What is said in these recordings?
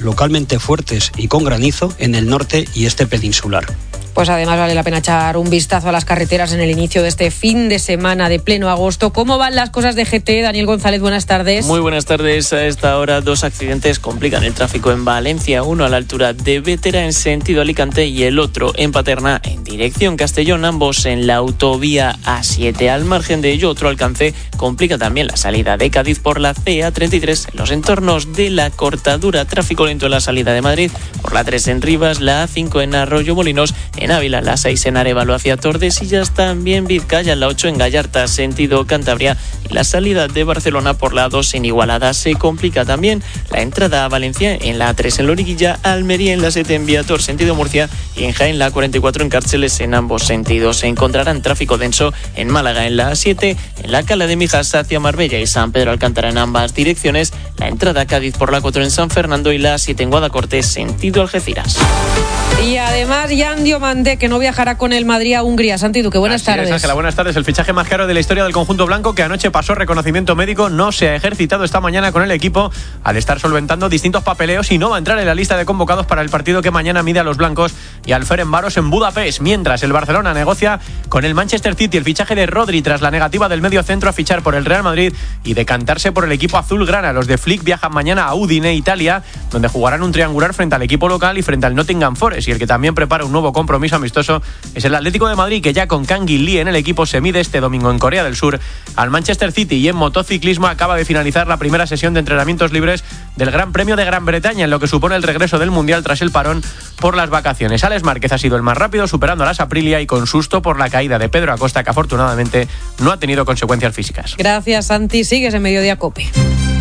localmente fuertes y con granizo en el norte y este peninsular. Pues además vale la pena echar un vistazo a las carreteras en el inicio de este fin de semana de pleno agosto. ¿Cómo van las cosas de GT? Daniel González, buenas tardes. Muy buenas tardes. A esta hora 2 accidentes complican el tráfico en Valencia. Uno a la altura de Bétera en sentido Alicante y el otro en Paterna en dirección Castellón. Ambos en la autovía A7. Al margen de ello, otro alcance complica también la salida de Cádiz por la CA33 en los entornos de la Cortadura. Tráfico lento en la salida de Madrid por la 3 en Rivas, la A5 en Arroyo Molinos, en Ávila, la 6 en Arévalo hacia Tordesillas, también Vizcaya, la 8 en Gallarta, sentido Cantabria, y la salida de Barcelona por la 2 en Igualada. Se complica también la entrada a Valencia en la 3 en Loriguilla, Almería en la 7 en Viator, sentido Murcia, y en Jaén la 44 en Cárceles en ambos sentidos. Se encontrarán tráfico denso en Málaga en la A7, en la Cala de Mijas hacia Marbella y San Pedro Alcántara en ambas direcciones, la entrada a Cádiz por la 4 en San Fernando y la A7 en Guadacorte, sentido Algeciras. Y además, Jan Diomande, que no viajará con el Madrid a Hungría. Santi Duque, buenas tardes. Ángela, buenas tardes. El fichaje más caro de la historia del conjunto blanco, que anoche pasó reconocimiento médico, no se ha ejercitado esta mañana con el equipo al estar solventando distintos papeleos y no va a entrar en la lista de convocados para el partido que mañana mide a los blancos y al Ferencváros en Budapest. Mientras el Barcelona negocia con el Manchester City el fichaje de Rodri tras la negativa del medio centro a fichar por el Real Madrid y decantarse por el equipo azulgrana. Los de Flick viajan mañana a Udine, Italia, donde jugarán un triangular frente al equipo local y frente al Nottingham Forest, y el que también prepara un nuevo compromiso amistoso es el Atlético de Madrid, que ya con Kang In Lee en el equipo se mide este domingo en Corea del Sur al Manchester City. Y en motociclismo acaba de finalizar la primera sesión de entrenamientos libres del Gran Premio de Gran Bretaña, en lo que supone el regreso del Mundial tras el parón por las vacaciones. Alex Márquez ha sido el más rápido, superando a las Aprilia y con susto por la caída de Pedro Acosta, que afortunadamente no ha tenido consecuencias físicas. Gracias, Santi. Sigues en Mediodía COPE.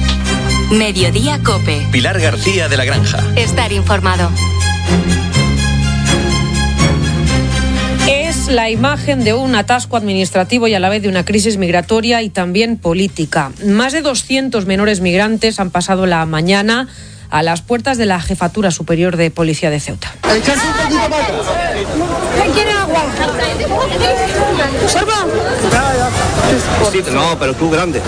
Mediodía COPE. Pilar García de la Granja. Estar informado. Es la imagen de un atasco administrativo y a la vez de una crisis migratoria y también política. Más de 200 menores migrantes han pasado la mañana a las puertas de la Jefatura Superior de Policía de Ceuta. ¿Quién quiere agua? ¿Salva? Sí, no, pero tú grande.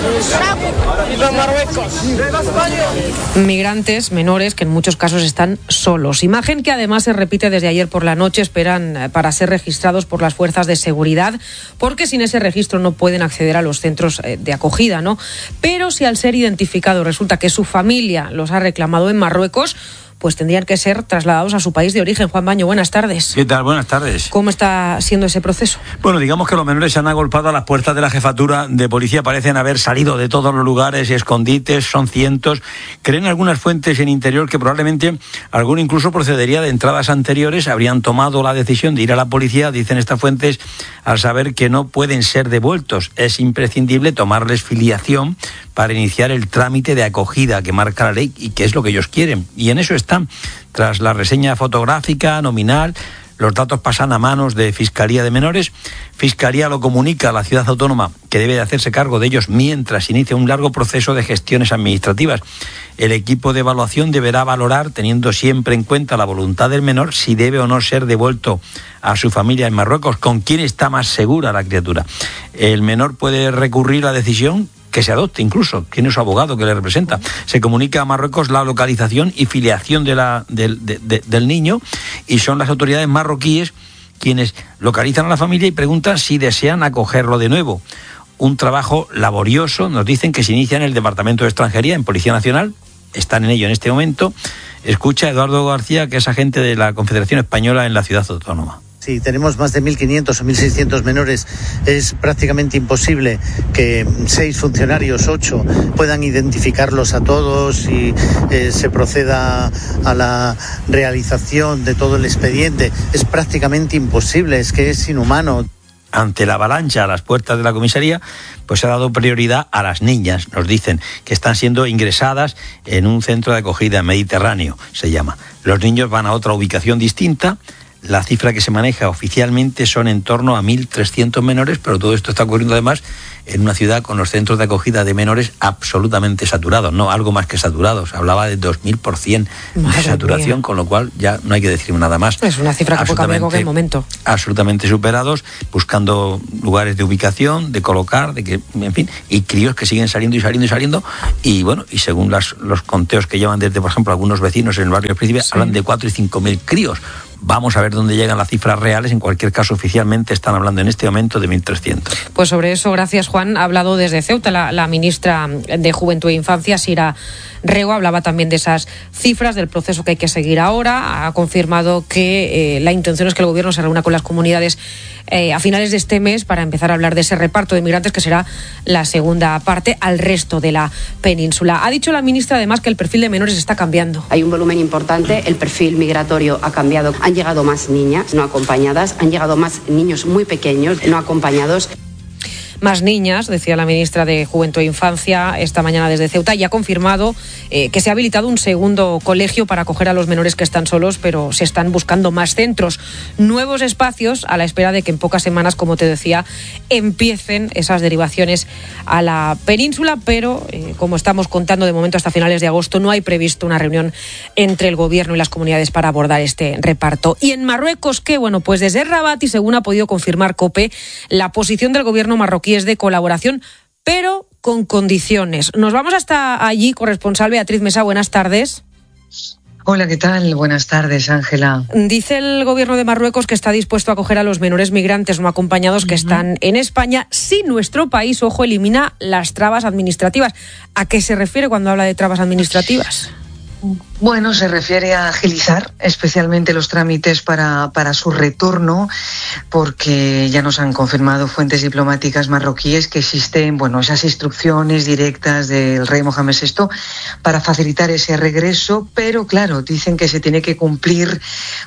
Migrantes menores que en muchos casos están solos. Imagen que además se repite desde ayer por la noche. Esperan para ser registrados por las fuerzas de seguridad, porque sin ese registro no pueden acceder a los centros de acogida, ¿no? Pero si al ser identificados resulta que su familia los ha reclamado en Marruecos, pues tendrían que ser trasladados a su país de origen. Juan Baño, buenas tardes. ¿Qué tal? Buenas tardes. ¿Cómo está siendo ese proceso? Bueno, digamos que los menores se han agolpado a las puertas de la Jefatura de Policía. Parecen haber salido de todos los lugares y escondites, son cientos. Creen algunas fuentes en interior que probablemente alguno incluso procedería de entradas anteriores. Habrían tomado la decisión de ir a la policía, dicen estas fuentes, al saber que no pueden ser devueltos. Es imprescindible tomarles filiación para iniciar el trámite de acogida que marca la ley y que es lo que ellos quieren. Y en eso están. Tras la reseña fotográfica, nominal, los datos pasan a manos de Fiscalía de Menores. Fiscalía lo comunica a la ciudad autónoma, que debe de hacerse cargo de ellos mientras inicia un largo proceso de gestiones administrativas. El equipo de evaluación deberá valorar, teniendo siempre en cuenta la voluntad del menor, si debe o no ser devuelto a su familia en Marruecos, con quién está más segura la criatura. El menor puede recurrir a la decisión que se adopte, incluso tiene su abogado que le representa. Se comunica a Marruecos la localización y filiación del niño, y son las autoridades marroquíes quienes localizan a la familia y preguntan si desean acogerlo de nuevo. Un trabajo laborioso, nos dicen, que se inicia en el Departamento de Extranjería, en Policía Nacional. Están en ello en este momento. Escucha a Eduardo García, que es agente de la Confederación Española en la ciudad autónoma. Si tenemos más de 1.500 o 1.600 menores, es prácticamente imposible que 6 funcionarios, 8, puedan identificarlos a todos y se proceda a la realización de todo el expediente. Es prácticamente imposible, es que es inhumano. Ante la avalancha a las puertas de la comisaría, pues se ha dado prioridad a las niñas. Nos dicen que están siendo ingresadas en un centro de acogida mediterráneo, se llama. Los niños van a otra ubicación distinta. La cifra que se maneja oficialmente son en torno a 1.300 menores, pero todo esto está ocurriendo además en una ciudad con los centros de acogida de menores absolutamente saturados, no, algo más que saturados. Hablaba de 2.000% de saturación, con lo cual ya no hay que decir nada más. Es una cifra que puede cambiar en cualquier momento. Absolutamente superados, buscando lugares de ubicación, de colocar, de que, en fin, y críos que siguen saliendo y bueno, y según los conteos que llevan desde, por ejemplo, algunos vecinos en el barrio del Príncipe, hablan de 4.000 y 5.000 críos. Vamos a ver dónde llegan las cifras reales. En cualquier caso, oficialmente están hablando en este momento de 1.300. Pues sobre eso, gracias Juan, ha hablado desde Ceuta la ministra de Juventud e Infancia, Sira Rego, hablaba también de esas cifras, del proceso que hay que seguir ahora. Ha confirmado que la intención es que el gobierno se reúna con las comunidades a finales de este mes para empezar a hablar de ese reparto de inmigrantes, que será la segunda parte al resto de la península. Ha dicho la ministra además que el perfil de menores está cambiando. Hay un volumen importante, el perfil migratorio ha cambiado. Han llegado más niñas no acompañadas, han llegado más niños muy pequeños no acompañados. Más niñas, decía la ministra de Juventud e Infancia esta mañana desde Ceuta, y ha confirmado que se ha habilitado un segundo colegio para acoger a los menores que están solos, pero se están buscando más centros, nuevos espacios, a la espera de que en pocas semanas, como te decía, empiecen esas derivaciones a la península, pero como estamos contando, de momento hasta finales de agosto no hay previsto una reunión entre el gobierno y las comunidades para abordar este reparto. Y en Marruecos, ¿qué? Bueno, pues desde Rabat, y según ha podido confirmar COPE, la posición del gobierno marroquí es de colaboración, pero con condiciones. Nos vamos hasta allí, corresponsal Beatriz Mesa, buenas tardes. Hola, ¿qué tal? Buenas tardes, Ángela. Dice el gobierno de Marruecos que está dispuesto a acoger a los menores migrantes no acompañados que están en España si nuestro país, ojo, elimina las trabas administrativas. ¿A qué se refiere cuando habla de trabas administrativas? Bueno, se refiere a agilizar especialmente los trámites para su retorno, porque ya nos han confirmado fuentes diplomáticas marroquíes que existen, esas instrucciones directas del rey Mohamed VI para facilitar ese regreso, pero claro, dicen que se tiene que cumplir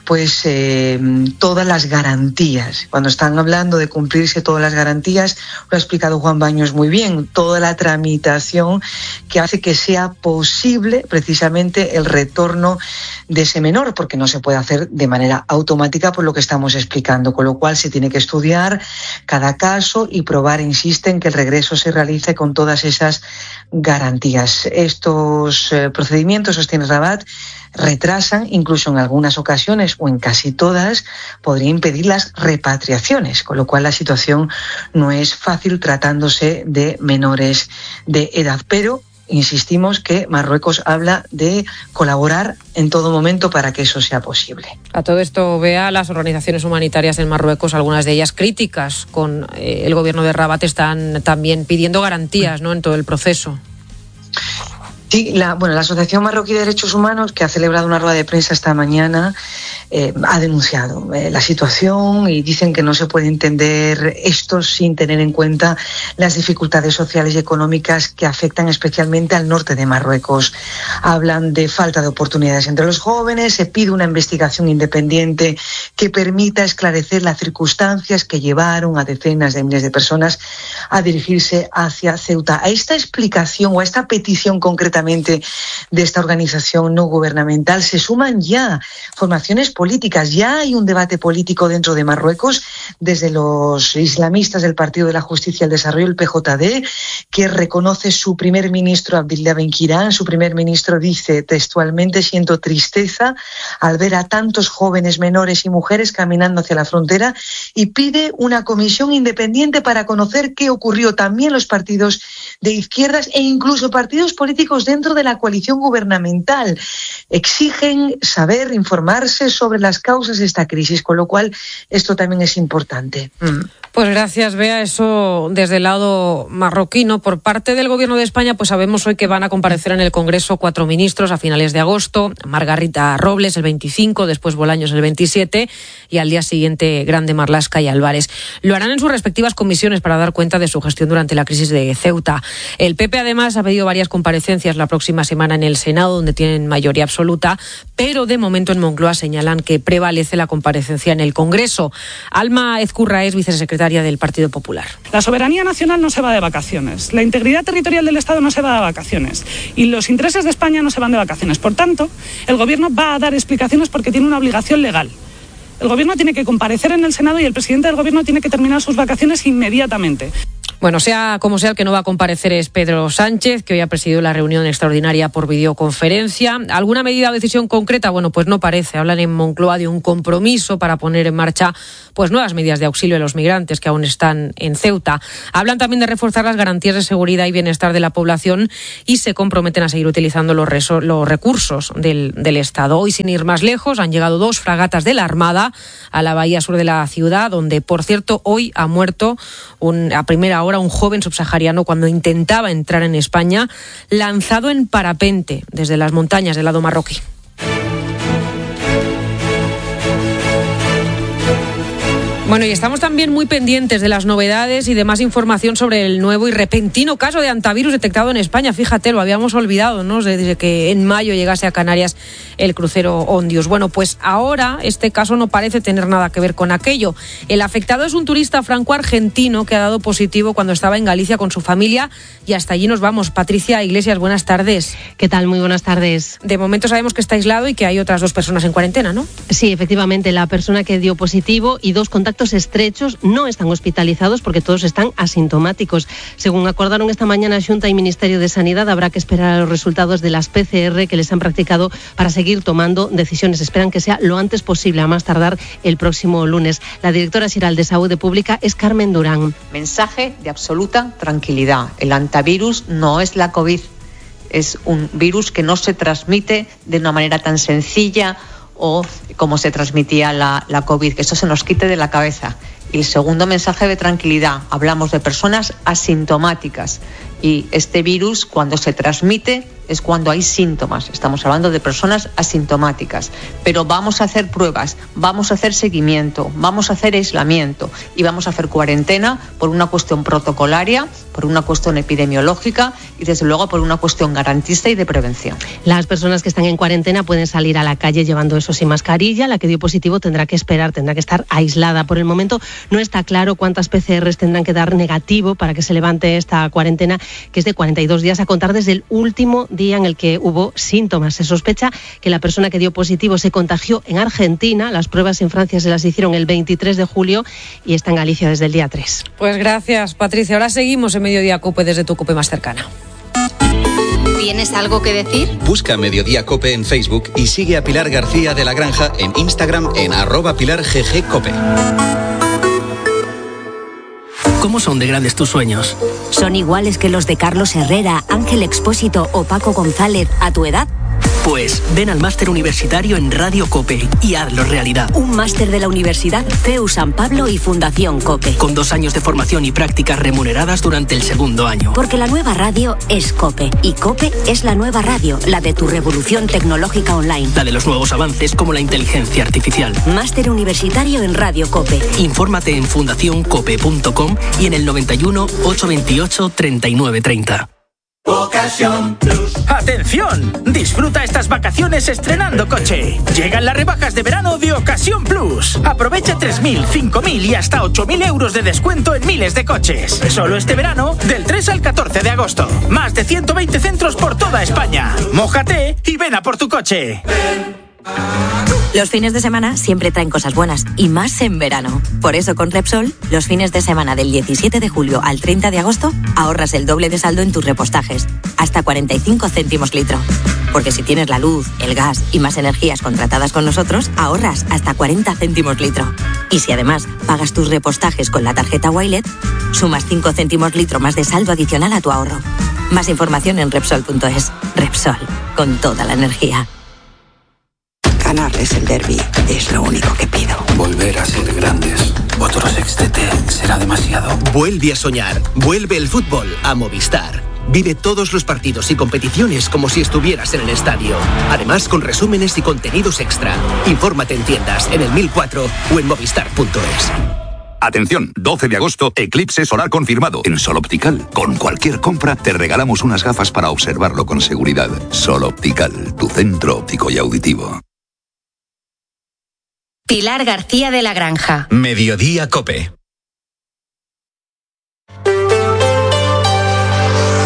todas las garantías. Cuando están hablando de cumplirse todas las garantías, lo ha explicado Juan Baños muy bien, toda la tramitación que hace que sea posible precisamente el retorno de ese menor, porque no se puede hacer de manera automática por lo que estamos explicando, con lo cual se tiene que estudiar cada caso y probar, insisten, que el regreso se realice con todas esas garantías. Estos procedimientos, sostiene Rabat, retrasan, incluso en algunas ocasiones o en casi todas, podría impedir las repatriaciones, con lo cual la situación no es fácil tratándose de menores de edad, pero insistimos que Marruecos habla de colaborar en todo momento para que eso sea posible. A todo esto, Bea, las organizaciones humanitarias en Marruecos, algunas de ellas críticas con el gobierno de Rabat, están también pidiendo garantías, ¿no?, en todo el proceso. Sí, la Asociación Marroquí de Derechos Humanos, que ha celebrado una rueda de prensa esta mañana, ha denunciado la situación y dicen que no se puede entender esto sin tener en cuenta las dificultades sociales y económicas que afectan especialmente al norte de Marruecos. Hablan de falta de oportunidades entre los jóvenes, se pide una investigación independiente que permita esclarecer las circunstancias que llevaron a decenas de miles de personas a dirigirse hacia Ceuta. A esta explicación o a esta petición concretamente de esta organización no gubernamental se suman ya formaciones políticas. Ya hay un debate político dentro de Marruecos desde los islamistas del Partido de la Justicia y el Desarrollo, el PJD, que reconoce su primer ministro Abdillah Benquirán. Su primer ministro dice textualmente: siento tristeza al ver a tantos jóvenes, menores y mujeres caminando hacia la frontera, y pide una comisión independiente para conocer qué ocurrió. También los partidos de izquierdas e incluso partidos políticos dentro de la coalición gubernamental exigen saber, informarse sobre las causas de esta crisis, con lo cual esto también es importante. Pues gracias, Bea. Eso desde el lado marroquí, ¿no? Por parte del Gobierno de España, pues sabemos hoy que van a comparecer en el Congreso 4 ministros a finales de agosto. Margarita Robles el 25, después Bolaños el 27 y al día siguiente Grande, Marlaska y Álvarez. Lo harán en sus respectivas comisiones para dar cuenta de su gestión durante la crisis de Ceuta. El PP además ha pedido varias comparecencias la próxima semana en el Senado, donde tienen mayoría absoluta, pero de momento en Moncloa señalan que prevalece la comparecencia en el Congreso. Alma Ezcurra es vicesecretaria del Partido Popular. La soberanía nacional no se va de vacaciones, la integridad territorial del Estado no se va de vacaciones y los intereses de España no se van de vacaciones. Por tanto, el Gobierno va a dar explicaciones porque tiene una obligación legal. el Gobierno tiene que comparecer en el Senado y el presidente del Gobierno tiene que terminar sus vacaciones inmediatamente. Bueno, sea como sea, el que no va a comparecer es Pedro Sánchez, que hoy ha presidido la reunión extraordinaria por videoconferencia. ¿Alguna medida o decisión concreta? Bueno, pues no parece. Hablan en Moncloa de un compromiso para poner en marcha pues nuevas medidas de auxilio a los migrantes que aún están en Ceuta. Hablan también de reforzar las garantías de seguridad y bienestar de la población y se comprometen a seguir utilizando los recursos del Estado. Hoy, sin ir más lejos, han llegado 2 fragatas de la Armada a la bahía sur de la ciudad, donde, por cierto, hoy ha muerto a primera hora un joven subsahariano cuando intentaba entrar en España, lanzado en parapente desde las montañas del lado marroquí. Bueno, y estamos también muy pendientes de las novedades y de más información sobre el nuevo y repentino caso de hantavirus detectado en España. Fíjate, lo habíamos olvidado, ¿no? Desde que en mayo llegase a Canarias el crucero Ondius. Bueno, pues ahora este caso no parece tener nada que ver con aquello. El afectado es un turista franco-argentino que ha dado positivo cuando estaba en Galicia con su familia y hasta allí nos vamos. Patricia Iglesias, buenas tardes. ¿Qué tal? Muy buenas tardes. De momento sabemos que está aislado y que hay otras 2 personas en cuarentena, ¿no? Sí, efectivamente, la persona que dio positivo y 2 contactos estrechos no están hospitalizados porque todos están asintomáticos. Según acordaron esta mañana Xunta y Ministerio de Sanidad, habrá que esperar a los resultados de las PCR que les han practicado para seguir tomando decisiones. Esperan que sea lo antes posible, a más tardar el próximo lunes. La directora xeral de Saúde Pública es Carmen Durán. Mensaje de absoluta tranquilidad. El hantavirus no es la COVID. Es un virus que no se transmite de una manera tan sencilla o como se transmitía la COVID, que eso se nos quite de la cabeza. Y el segundo mensaje de tranquilidad, hablamos de personas asintomáticas y este virus cuando se transmite es cuando hay síntomas. Estamos hablando de personas asintomáticas, pero vamos a hacer pruebas, vamos a hacer seguimiento, vamos a hacer aislamiento y vamos a hacer cuarentena por una cuestión protocolaria, por una cuestión epidemiológica y desde luego por una cuestión garantista y de prevención. Las personas que están en cuarentena pueden salir a la calle llevando eso sin mascarilla. La que dio positivo tendrá que esperar, tendrá que estar aislada. Por el momento no está claro cuántas PCRs tendrán que dar negativo para que se levante esta cuarentena, que es de 42 días a contar desde el último día en el que hubo síntomas. Se sospecha que la persona que dio positivo se contagió en Argentina. Las pruebas en Francia se las hicieron el 23 de julio y está en Galicia desde el día 3. Pues gracias, Patricia. Ahora seguimos en Mediodía COPE desde tu COPE más cercana. ¿Tienes algo que decir? Busca Mediodía COPE en Facebook y sigue a Pilar García de la Granja en Instagram en @PilarGGCope. ¿Cómo son de grandes tus sueños? ¿Son iguales que los de Carlos Herrera, Ángel Expósito o Paco González a tu edad? Pues ven al máster universitario en Radio COPE y hazlo realidad. Un máster de la Universidad CEU San Pablo y Fundación COPE. Con 2 años de formación y prácticas remuneradas durante el segundo año. Porque la nueva radio es COPE. Y COPE es la nueva radio, la de tu revolución tecnológica online. La de los nuevos avances como la inteligencia artificial. Máster universitario en Radio COPE. Infórmate en fundacioncope.com y en el 91 828 3930. Ocasión Plus. ¡Atención! Disfruta estas vacaciones estrenando coche. Llegan las rebajas de verano de Ocasión Plus. Aprovecha 3.000, 5.000 y hasta 8.000 euros de descuento en miles de coches. Solo este verano, del 3 al 14 de agosto. Más de 120 centros por toda España. Mójate y ven a por tu coche. Los fines de semana siempre traen cosas buenas, y más en verano. Por eso con Repsol, los fines de semana del 17 de julio al 30 de agosto, ahorras el doble de saldo en tus repostajes, hasta 45 céntimos litro. Porque si tienes la luz, el gas y más energías contratadas con nosotros, ahorras hasta 40 céntimos litro. Y si además pagas tus repostajes con la tarjeta Wilet, sumas 5 céntimos litro más de saldo adicional a tu ahorro. Más información en Repsol.es. Repsol, con toda la energía. Ganarles el derbi es lo único que pido. Volver a ser grandes. Otro sextete será demasiado. Vuelve a soñar. Vuelve el fútbol a Movistar. Vive todos los partidos y competiciones como si estuvieras en el estadio. Además, con resúmenes y contenidos extra. Infórmate en tiendas, en el 1004 o en movistar.es. Atención, 12 de agosto, eclipse solar confirmado en Sol Optical. Con cualquier compra te regalamos unas gafas para observarlo con seguridad. Sol Optical, tu centro óptico y auditivo. Pilar García de la Granja. Mediodía COPE.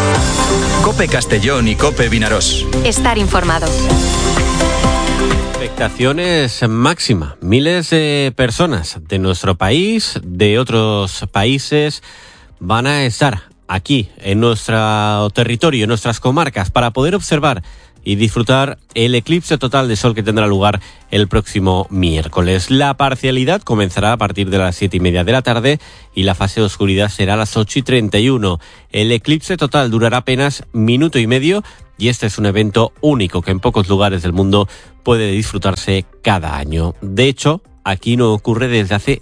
COPE Castellón y COPE Vinarós. Estar informado. expectación es máxima. Miles de personas de nuestro país, de otros países, van a estar aquí, en nuestro territorio, en nuestras comarcas, para poder observar y disfrutar el eclipse total de sol que tendrá lugar el próximo miércoles. La parcialidad comenzará a partir de las 7:30 de la tarde y la fase de oscuridad será a las 8:31. El eclipse total durará apenas minuto y medio y este es un evento único que en pocos lugares del mundo puede disfrutarse cada año. De hecho, aquí no ocurre desde hace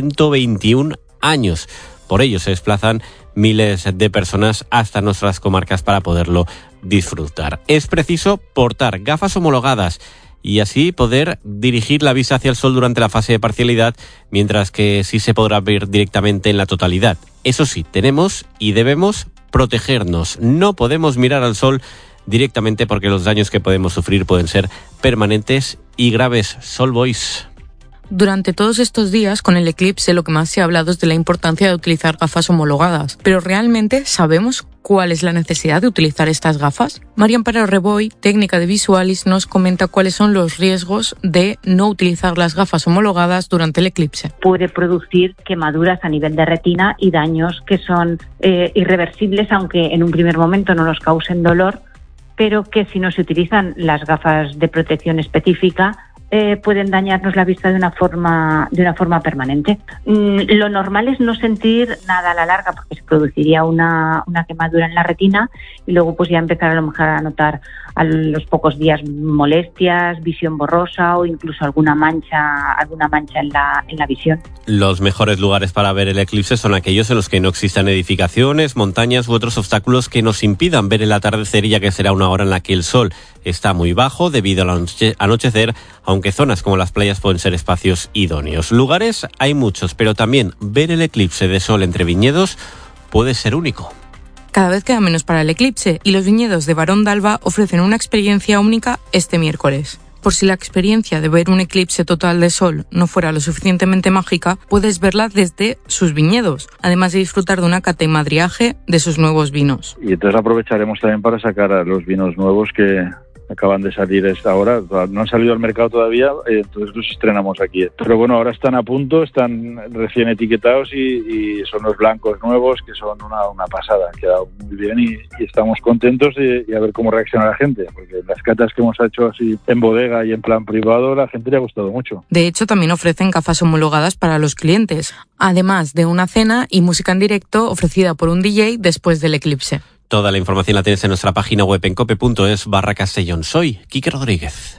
121 años. Por ello se desplazan miles de personas hasta nuestras comarcas para poderlo disfrutar. Es preciso portar gafas homologadas y así poder dirigir la vista hacia el sol durante la fase de parcialidad, mientras que sí se podrá ver directamente en la totalidad. Eso sí, tenemos y debemos protegernos. No podemos mirar al sol directamente porque los daños que podemos sufrir pueden ser permanentes y graves. Sol Boys. Durante todos estos días, con el eclipse, lo que más se ha hablado es de la importancia de utilizar gafas homologadas. Pero ¿realmente sabemos cuál es la necesidad de utilizar estas gafas? María Amparo Reboy, técnica de Visualis, nos comenta cuáles son los riesgos de no utilizar las gafas homologadas durante el eclipse. Puede producir quemaduras a nivel de retina y daños que son irreversibles, aunque en un primer momento no nos causen dolor, pero que si no se utilizan las gafas de protección específica, pueden dañarnos la vista de una forma permanente. Lo normal es no sentir nada a la larga porque se produciría una quemadura en la retina y luego pues ya empezar a lo mejor a notar a los pocos días molestias, visión borrosa o incluso alguna mancha en la visión. Los mejores lugares para ver el eclipse son aquellos en los que no existan edificaciones, montañas u otros obstáculos que nos impidan ver el atardecer, ya que será una hora en la que el sol está muy bajo debido al anochecer, aunque zonas como las playas pueden ser espacios idóneos. Lugares hay muchos, pero también ver el eclipse de sol entre viñedos puede ser único. Cada vez queda menos para el eclipse y los viñedos de Barón d'Alba ofrecen una experiencia única este miércoles. Por si la experiencia de ver un eclipse total de sol no fuera lo suficientemente mágica, puedes verla desde sus viñedos, además de disfrutar de una cata y madriaje de sus nuevos vinos. Y entonces aprovecharemos también para sacar a los vinos nuevos que acaban de salir ahora, no han salido al mercado todavía, entonces los estrenamos aquí. Pero bueno, ahora están a punto, están recién etiquetados y son los blancos nuevos que son una pasada, han quedado muy bien y estamos contentos y a ver cómo reacciona la gente, porque las catas que hemos hecho así en bodega y en plan privado, la gente le ha gustado mucho. De hecho, también ofrecen gafas homologadas para los clientes, además de una cena y música en directo ofrecida por un DJ después del eclipse. Toda la información la tienes en nuestra página web en cope.es/Castellón. Soy Quique Rodríguez.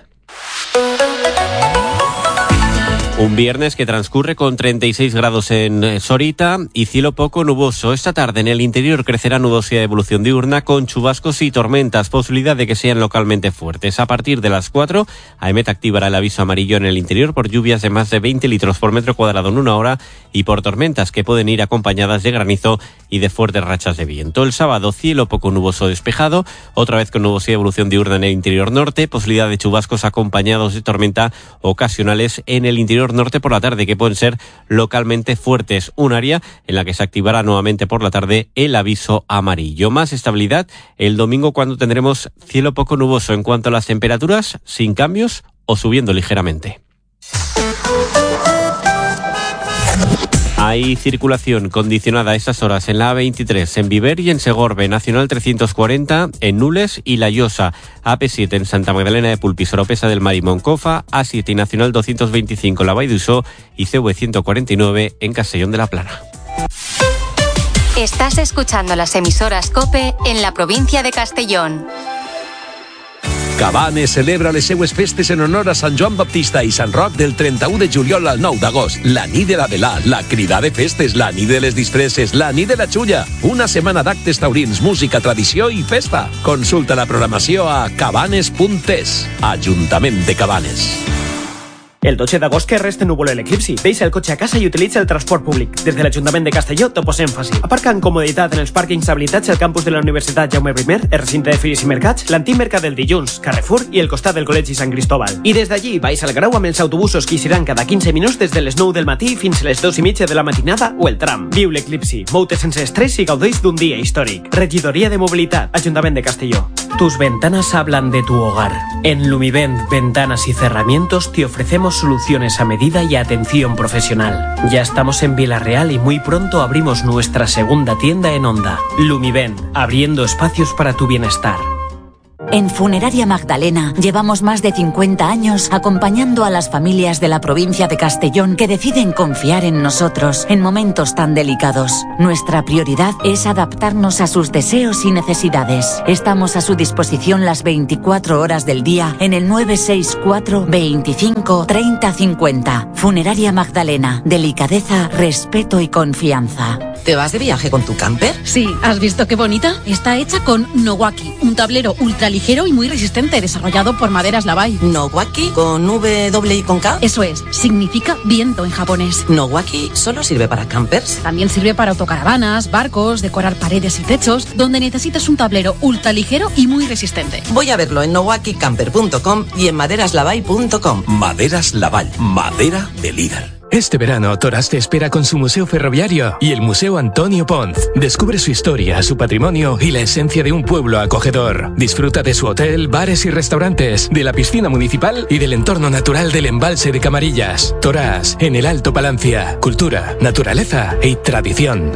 Un viernes que transcurre con 36 grados en Sorita y cielo poco nuboso. Esta tarde en el interior crecerá nubosidad de evolución diurna con chubascos y tormentas, posibilidad de que sean localmente fuertes. A partir de las 4, AEMET activará el aviso amarillo en el interior por lluvias de más de 20 litros por metro cuadrado en una hora y por tormentas que pueden ir acompañadas de granizo y de fuertes rachas de viento. El sábado, cielo poco nuboso despejado, otra vez con nubosidad de evolución diurna en el interior norte, posibilidad de chubascos acompañados de tormenta ocasionales en el interior norte por la tarde, que pueden ser localmente fuertes. Un área en la que se activará nuevamente por la tarde el aviso amarillo. Más estabilidad el domingo, cuando tendremos cielo poco nuboso. En cuanto a las temperaturas, sin cambios o subiendo ligeramente. Hay circulación condicionada a estas horas en la A23 en Viver y en Segorbe, Nacional 340 en Nules y La Llosa, AP7 en Santa Magdalena de Pulpis, Oropesa del Mar y Moncofa, A7 y Nacional 225 en la Vall d'Uixó y CV 149 en Castellón de la Plana. Estás escuchando las emisoras COPE en la provincia de Castellón. Cabanes celebra les seues festes en honor a Sant Joan Baptista i Sant Roc del 31 de juliol al 9 d'agost. La nit de la velà, la crida de festes, la nit de les disfresses, la nit de la xulla. Una setmana d'actes taurins, música, tradició i festa. Consulta la programació a cabanes.es. Ajuntament de Cabanes. El 12 d'agost que resta núvol l'eclipsi. Deixa el cotxe a casa i utilitza el transport públic. Des de l'Ajuntament de Castelló t'ho posem fàcil. Aparca amb comoditat en els pàrquings habilitats al campus de la Universitat Jaume I, el recinte de Fires i Mercats, l'antic mercat del Dilluns, Carrefour i el costat del Col·legi Sant Cristóbal. I des d'allí vais al Grau amb els autobusos que hi seran cada 15 minuts des de les 9 del matí fins a les 2:30 de la matinada o el tram. Viu l'eclipsi, mou-te sense estrès i gaudeix d'un dia històric. Regidoria de Mobilitat, Ajuntament de Castelló. Tus ventanas hablan de tu hogar. En Lumivent Ventanas y Cerramientos te ofrecemos soluciones a medida y atención profesional. Ya estamos en Villarreal y muy pronto abrimos nuestra segunda tienda en Onda. Lumivent, abriendo espacios para tu bienestar. En Funeraria Magdalena llevamos más de 50 años acompañando a las familias de la provincia de Castellón que deciden confiar en nosotros en momentos tan delicados. Nuestra prioridad es adaptarnos a sus deseos y necesidades. Estamos a su disposición las 24 horas del día en el 964 25 30 50. Funeraria Magdalena. Delicadeza, respeto y confianza. ¿Te vas de viaje con tu camper? Sí, ¿has visto qué bonita? Está hecha con Nowaki, un tablero ultra ligero y muy resistente, desarrollado por Maderas Lavai. ¿Nowaki? ¿Con W y con K? Eso es, significa viento en japonés. ¿Nowaki solo sirve para campers? También sirve para autocaravanas, barcos, decorar paredes y techos, donde necesitas un tablero ultra ligero y muy resistente. Voy a verlo en nowakicamper.com y en maderaslavai.com. Maderas Lavai, madera de líder. Este verano, Toras te espera con su museo ferroviario y el Museo Antonio Ponz. Descubre su historia, su patrimonio y la esencia de un pueblo acogedor. Disfruta de su hotel, bares y restaurantes, de la piscina municipal y del entorno natural del embalse de Camarillas. Toras, en el Alto Palancia. Cultura, naturaleza y tradición.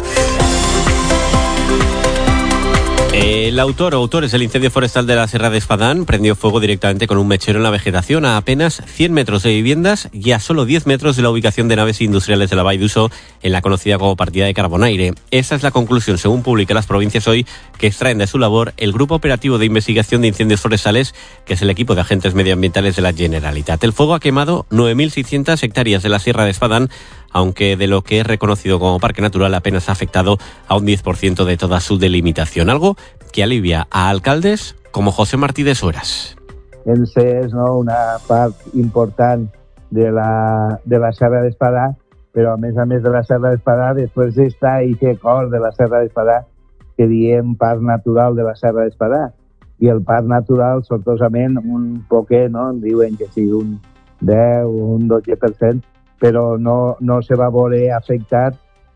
El autor o autores del incendio forestal de la Sierra de Espadán prendió fuego directamente con un mechero en la vegetación a apenas 100 metros de viviendas y a solo 10 metros de la ubicación de naves industriales de la Vall d'Uso en la conocida como partida de Carbonaire. Esa es la conclusión, según publica Las Provincias hoy, que extraen de su labor el Grupo Operativo de Investigación de Incendios Forestales, que es el equipo de agentes medioambientales de la Generalitat. El fuego ha quemado 9.600 hectáreas de la Sierra de Espadán, aunque de lo que es reconocido como parque natural apenas ha afectado a un 10% de toda su delimitación, algo que alivia a alcaldes como José Martí de Sueras. És una part important de la Serra d'Espadà, però a més de la Serra d'Espadà, després està aquest cor de la Serra d'Espadà que diem Parc Natural de la Serra d'Espadà. I el Parc Natural, sortosament, un poquet, no? Diuen que sí, un 10 o un 12%, però no se va veure afectat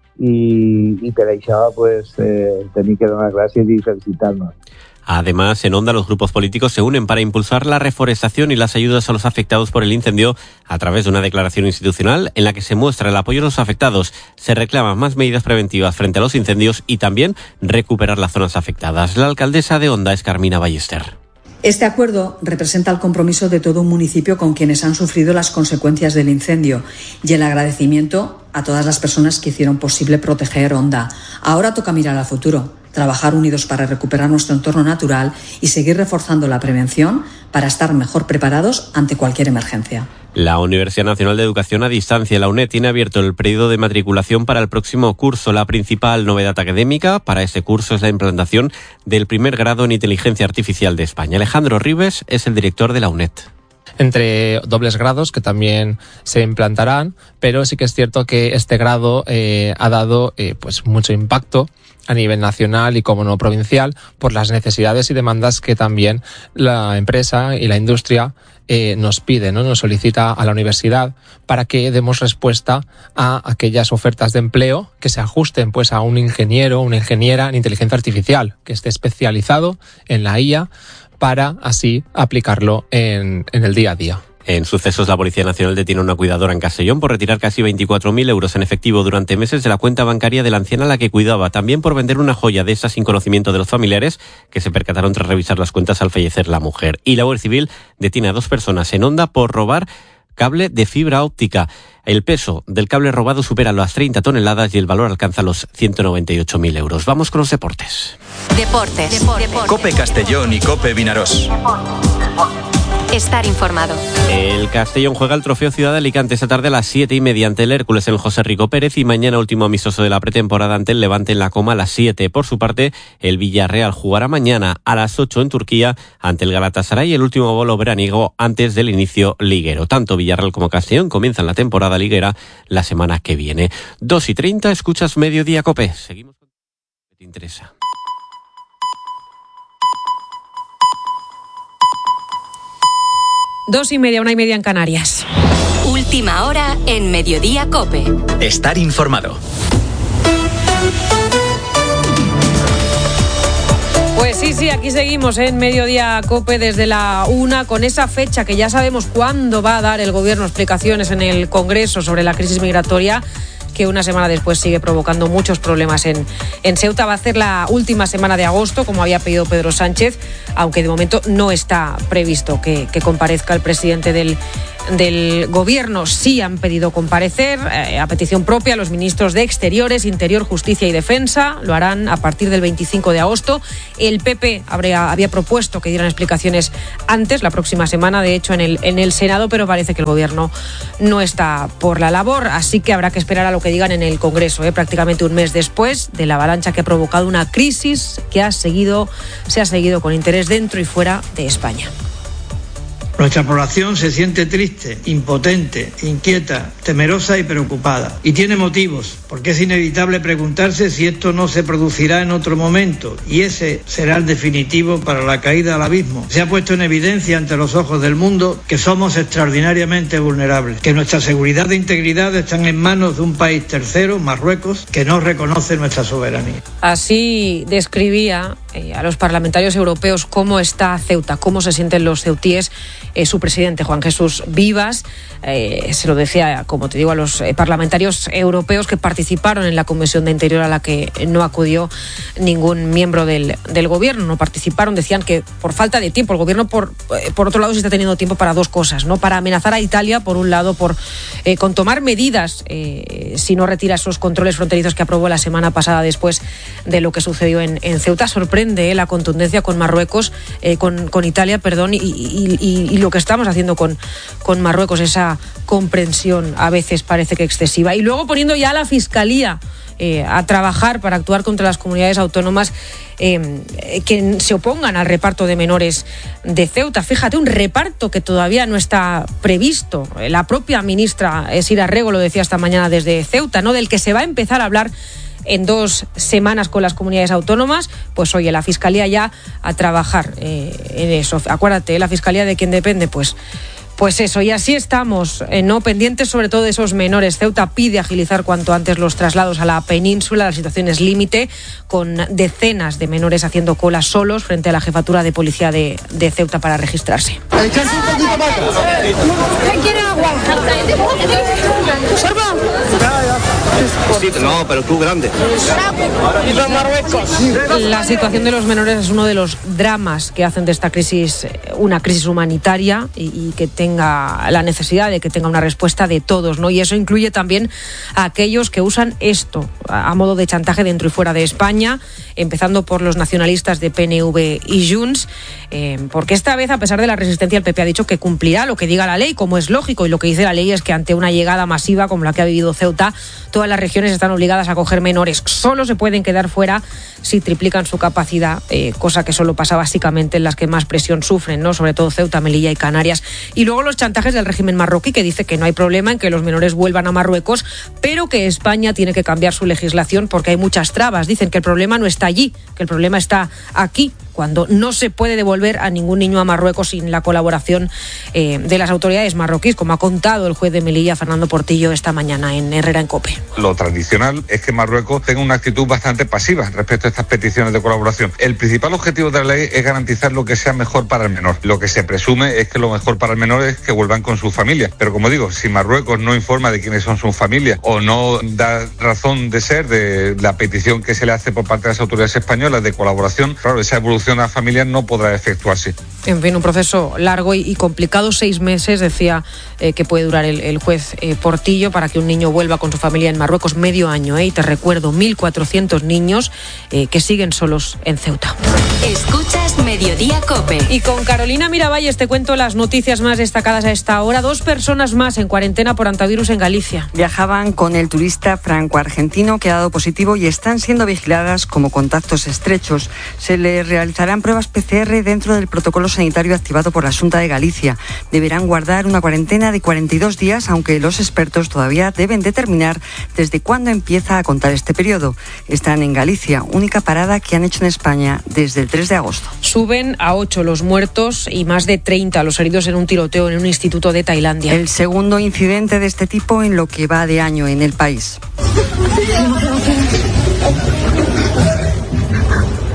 y per això pues, tenir que donar gràcies y felicitarnos. Además, en Onda los grupos políticos se unen para impulsar la reforestación y las ayudas a los afectados por el incendio a través de una declaración institucional en la que se muestra el apoyo a los afectados. Se reclaman más medidas preventivas frente a los incendios y también recuperar las zonas afectadas. La alcaldesa de Onda es Carmina Ballester. Este acuerdo representa el compromiso de todo un municipio con quienes han sufrido las consecuencias del incendio y el agradecimiento a todas las personas que hicieron posible proteger Onda. Ahora toca mirar al futuro, trabajar unidos para recuperar nuestro entorno natural y seguir reforzando la prevención para estar mejor preparados ante cualquier emergencia. La Universidad Nacional de Educación a Distancia, la UNED, tiene abierto el periodo de matriculación para el próximo curso. La principal novedad académica para este curso es la implantación del primer grado en Inteligencia Artificial de España. Alejandro Ribes es el director de la UNED. Entre dobles grados que también se implantarán, pero sí que es cierto que este grado ha dado pues mucho impacto a nivel nacional y como no provincial por las necesidades y demandas que también la empresa y la industria nos pide, ¿no? Nos solicita a la universidad para que demos respuesta a aquellas ofertas de empleo que se ajusten pues a un ingeniero o una ingeniera en inteligencia artificial que esté especializado en la IA para así aplicarlo en el día a día. En sucesos, la Policía Nacional detiene a una cuidadora en Castellón por retirar casi 24.000 euros en efectivo durante meses de la cuenta bancaria de la anciana a la que cuidaba. También por vender una joya de esa sin conocimiento de los familiares que se percataron tras revisar las cuentas al fallecer la mujer. Y la Guardia Civil detiene a 2 personas en Onda por robar cable de fibra óptica. El peso del cable robado supera las 30 toneladas y el valor alcanza los 198.000 euros. Vamos con los deportes. Deportes. COPE Castellón y COPE Vinarós. Estar informado. El Castellón juega el Trofeo Ciudad de Alicante esta tarde a las 7:30 ante el Hércules en el José Rico Pérez y mañana último amistoso de la pretemporada ante el Levante en la Coma a las 7. Por su parte, el Villarreal jugará mañana a las 8 en Turquía ante el Galatasaray, el último bolo veraniego antes del inicio liguero. Tanto Villarreal como Castellón comienzan la temporada liguera la semana que viene. 2:30, escuchas Mediodía COPE. Seguimos con lo que te interesa. 2:30, 1:30 en Canarias. Última hora en Mediodía COPE. Estar informado. Pues sí, Sí, aquí seguimos en Mediodía COPE desde la 1 con esa fecha que ya sabemos cuándo va a dar el Gobierno explicaciones en el Congreso sobre la crisis migratoria, que una semana después sigue provocando muchos problemas en Ceuta. Va a ser la última semana de agosto, como había pedido Pedro Sánchez, aunque de momento no está previsto que comparezca el presidente del Gobierno. Sí han pedido comparecer a petición propia los ministros de Exteriores, Interior, Justicia y Defensa. Lo harán a partir del 25 de agosto. El PP había propuesto que dieran explicaciones antes, la próxima semana, de hecho, en el Senado, pero parece que el Gobierno no está por la labor, así que habrá que esperar a lo que digan en el Congreso, prácticamente un mes después de la avalancha que ha provocado una crisis que se ha seguido con interés dentro y fuera de España. Nuestra población se siente triste, impotente, inquieta, temerosa y preocupada. Y tiene motivos, porque es inevitable preguntarse si esto no se producirá en otro momento, y ese será el definitivo para la caída al abismo. Se ha puesto en evidencia ante los ojos del mundo que somos extraordinariamente vulnerables, que nuestra seguridad e integridad están en manos de un país tercero, Marruecos, que no reconoce nuestra soberanía. Así describía a los parlamentarios europeos cómo está Ceuta, cómo se sienten los ceutíes. Su presidente, Juan Jesús Vivas, se lo decía, como te digo, a los parlamentarios europeos que participaron en la Comisión de Interior, a la que no acudió ningún miembro del Gobierno. No participaron, decían que por falta de tiempo. El Gobierno, por otro lado, sí está teniendo tiempo para dos cosas, ¿no? Para amenazar a Italia, por un lado, con tomar medidas si no retira esos controles fronterizos que aprobó la semana pasada después de lo que sucedió en Ceuta. Sorprende la contundencia con Marruecos, con Italia, perdón, y lo que estamos haciendo con Marruecos, esa comprensión a veces parece que excesiva. Y luego poniendo ya a la Fiscalía a trabajar para actuar contra las comunidades autónomas que se opongan al reparto de menores de Ceuta. Fíjate, un reparto que todavía no está previsto. La propia ministra Sira Rego lo decía esta mañana desde Ceuta, ¿no? Del que se va a empezar a hablar en 2 semanas con las comunidades autónomas. Pues oye, la Fiscalía ya a trabajar en eso. Acuérdate, la Fiscalía de quién depende, pues eso, y así estamos, ¿no? Pendientes sobre todo de esos menores. Ceuta pide agilizar cuanto antes los traslados a la península. La situación es límite, con decenas de menores haciendo cola solos frente a la jefatura de policía de Ceuta para registrarse. ¿Quiere agua? No, pero tú grande. La situación de los menores es uno de los dramas que hacen de esta crisis una crisis humanitaria y que tenga la necesidad de que tenga una respuesta de todos, ¿no? Y eso incluye también a aquellos que usan esto a modo de chantaje dentro y fuera de España, empezando por los nacionalistas de PNV y Junts, porque esta vez, a pesar de la resistencia, el PP ha dicho que cumplirá lo que diga la ley, como es lógico, y lo que dice la ley es que ante una llegada masiva como la que ha vivido Ceuta, todas las regiones están obligadas a acoger menores. Solo se pueden quedar fuera si triplican su capacidad, cosa que solo pasa básicamente en las que más presión sufren, ¿no? Sobre todo Ceuta, Melilla y Canarias. Y luego los chantajes del régimen marroquí, que dice que no hay problema en que los menores vuelvan a Marruecos, pero que España tiene que cambiar su legislación porque hay muchas trabas. Dicen que el problema no está allí, que el problema está aquí, cuando no se puede devolver a ningún niño a Marruecos sin la colaboración de las autoridades marroquíes, como ha contado el juez de Melilla, Fernando Portillo, esta mañana en Herrera en COPE. Lo tradicional es que Marruecos tenga una actitud bastante pasiva respecto a estas peticiones de colaboración. El principal objetivo de la ley es garantizar lo que sea mejor para el menor. Lo que se presume es que lo mejor para el menor es que vuelvan con su familia. Pero como digo, si Marruecos no informa de quiénes son sus familias o no da razón de ser de la petición que se le hace por parte de las autoridades españolas de colaboración, claro, esa evolución a familias no podrá efectuarse. En fin, un proceso largo y complicado, 6 meses, decía que puede durar el juez Portillo para que un niño vuelva con su familia en Marruecos, medio año, y te recuerdo, 1.400 niños que siguen solos en Ceuta. Escuchas Mediodía COPE. Y con Carolina Miravalles te cuento las noticias más destacadas a esta hora. 2 personas más en cuarentena por hantavirus en Galicia. Viajaban con el turista franco-argentino que ha dado positivo y están siendo vigiladas como contactos estrechos. Se le realizarán pruebas PCR dentro del protocolo sanitario activado por la Xunta de Galicia. Deberán guardar una cuarentena de 42 días, aunque los expertos todavía deben determinar desde cuándo empieza a contar este periodo. Están en Galicia, única parada que han hecho en España desde el 3 de agosto. Suben a 8 los muertos y más de 30 los heridos en un tiroteo en un instituto de Tailandia. El segundo incidente de este tipo en lo que va de año en el país.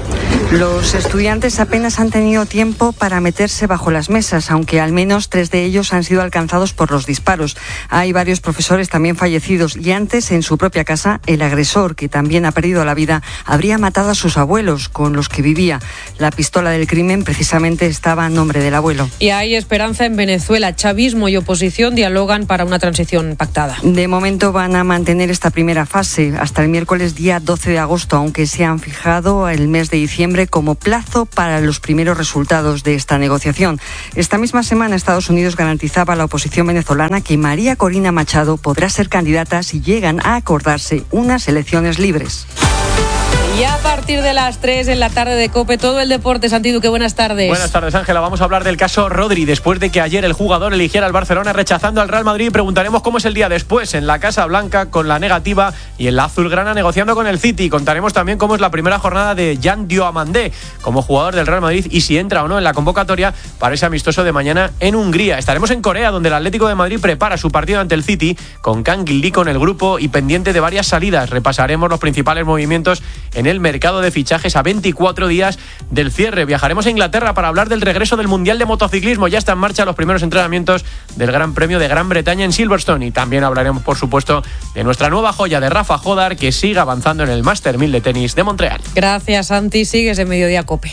Los estudiantes apenas han tenido tiempo para meterse bajo las mesas, aunque al menos 3 de ellos han sido alcanzados por los disparos. Hay varios profesores también fallecidos y antes, en su propia casa, el agresor, que también ha perdido la vida, habría matado a sus abuelos con los que vivía. La pistola del crimen precisamente estaba a nombre del abuelo. Y hay esperanza en Venezuela. Chavismo y oposición dialogan para una transición pactada. De momento van a mantener esta primera fase hasta el miércoles día 12 de agosto, aunque se han fijado el mes de diciembre como plazo para los primeros resultados de esta negociación. Esta misma semana Estados Unidos garantizaba a la oposición venezolana que María Corina Machado podrá ser candidata si llegan a acordarse unas elecciones libres. Y a partir de las 3 en la tarde de COPE, todo el deporte. Santi Duque, buenas tardes. Buenas tardes, Ángela. Vamos a hablar del caso Rodri. Después de que ayer el jugador eligiera al Barcelona rechazando al Real Madrid, preguntaremos cómo es el día después en la Casa Blanca con la negativa y en la azulgrana negociando con el City. Contaremos también cómo es la primera jornada de Jan Diomandé como jugador del Real Madrid y si entra o no en la convocatoria para ese amistoso de mañana en Hungría. Estaremos en Corea, donde el Atlético de Madrid prepara su partido ante el City con Kang Gil-lee con el grupo y pendiente de varias salidas. Repasaremos los principales movimientos en el mercado de fichajes a 24 días del cierre. Viajaremos a Inglaterra para hablar del regreso del Mundial de Motociclismo. Ya está en marcha los primeros entrenamientos del Gran Premio de Gran Bretaña en Silverstone. Y también hablaremos, por supuesto, de nuestra nueva joya de Rafa Jodar, que sigue avanzando en el Master 1000 de tenis de Montreal. Gracias, Santi. Sigues en Mediodía COPE.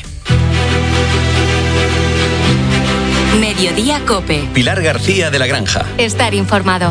Mediodía COPE. Pilar García de la Granja. Estar informado.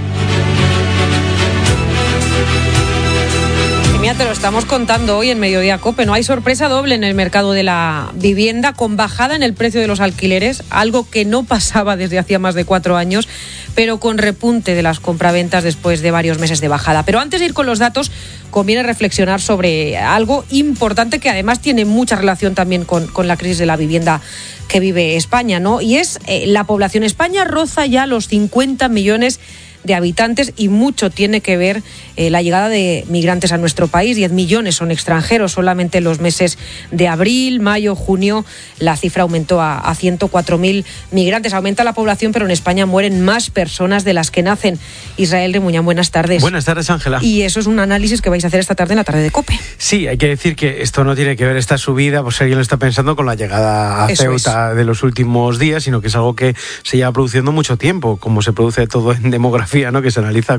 Mira, te lo estamos contando hoy en Mediodía COPE. No hay sorpresa doble en el mercado de la vivienda, con bajada en el precio de los alquileres, algo que no pasaba desde hacía más de 4 años, pero con repunte de las compraventas después de varios meses de bajada. Pero antes de ir con los datos, conviene reflexionar sobre algo importante que además tiene mucha relación también con la crisis de la vivienda que vive España, ¿no? Y es la población. España roza ya los 50 millones de habitantes y mucho tiene que ver la llegada de migrantes a nuestro país. 10 millones son extranjeros. Solamente en los meses de abril, mayo, junio la cifra aumentó a 104.000 migrantes. Aumenta la población, pero en España mueren más personas de las que nacen. Israel Remuñán, buenas tardes. Buenas tardes, Ángela. Y eso es un análisis que vais a hacer esta tarde en la tarde de COPE. Sí, hay que decir que esto no tiene que ver esta subida, pues si alguien lo está pensando, con la llegada a Ceuta de los últimos días, sino que es algo que se lleva produciendo mucho tiempo, como se produce todo en demografía, ¿no? Que se analiza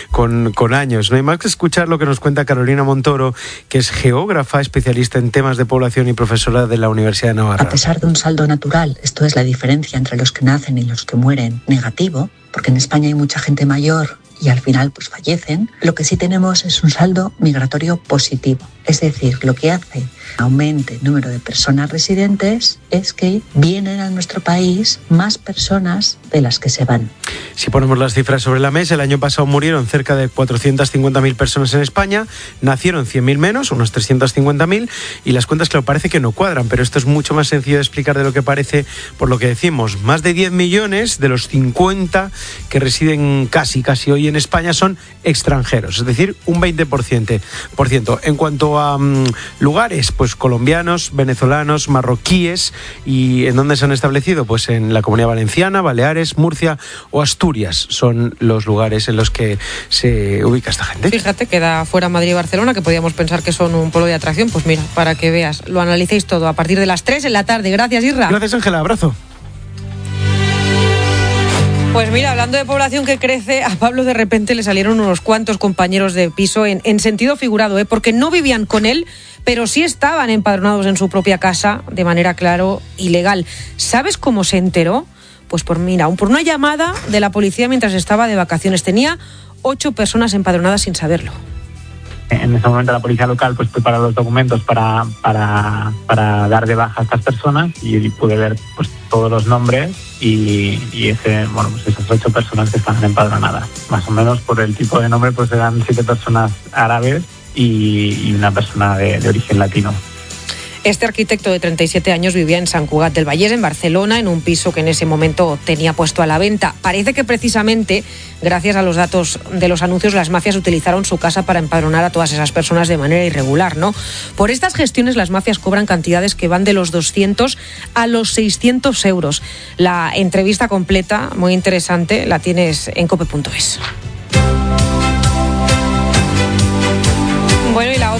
con años. No hay más que escuchar lo que nos cuenta Carolina Montoro, que es geógrafa, especialista en temas de población y profesora de la Universidad de Navarra. A pesar de un saldo natural, esto es la diferencia entre los que nacen y los que mueren, negativo, porque en España hay mucha gente mayor y al final pues fallecen, lo que sí tenemos es un saldo migratorio positivo. Es decir, lo que hace aumente el número de personas residentes es que vienen a nuestro país más personas de las que se van. Si ponemos las cifras sobre la mesa, el año pasado murieron cerca de 450.000 personas en España, nacieron 100.000 menos, unos 350.000, y las cuentas, claro, parece que no cuadran, pero esto es mucho más sencillo de explicar de lo que parece, por lo que decimos, más de 10 millones de los 50 que residen casi hoy en España son extranjeros, es decir, un 20%. En cuanto a lugares, pues colombianos, venezolanos, marroquíes. ¿Y en dónde se han establecido? Pues en la Comunidad Valenciana, Baleares, Murcia o Asturias son los lugares en los que se ubica esta gente. Fíjate, queda fuera Madrid y Barcelona, que podíamos pensar que son un polo de atracción. Pues mira, para que veas, lo analicéis todo a partir de las 3 en la tarde. Gracias, Isra. Gracias, Ángela. Abrazo. Pues mira, hablando de población que crece, a Pablo de repente le salieron unos cuantos compañeros de piso en sentido figurado, porque no vivían con él, pero sí estaban empadronados en su propia casa de manera, claro, ilegal. ¿Sabes cómo se enteró? Pues por una llamada de la policía mientras estaba de vacaciones. Tenía 8 personas empadronadas sin saberlo. En ese momento la policía local pues prepara los documentos para dar de baja a estas personas y pude ver pues todos los nombres y esas 8 personas que estaban empadronadas. Más o menos por el tipo de nombre pues eran 7 personas árabes y una persona de origen latino. Este arquitecto de 37 años vivía en Sant Cugat del Vallès, en Barcelona, en un piso que en ese momento tenía puesto a la venta. Parece que precisamente, gracias a los datos de los anuncios, las mafias utilizaron su casa para empadronar a todas esas personas de manera irregular, ¿no? Por estas gestiones las mafias cobran cantidades que van de los 200 a los 600 euros. La entrevista completa, muy interesante, la tienes en cope.es. Bueno, y la otra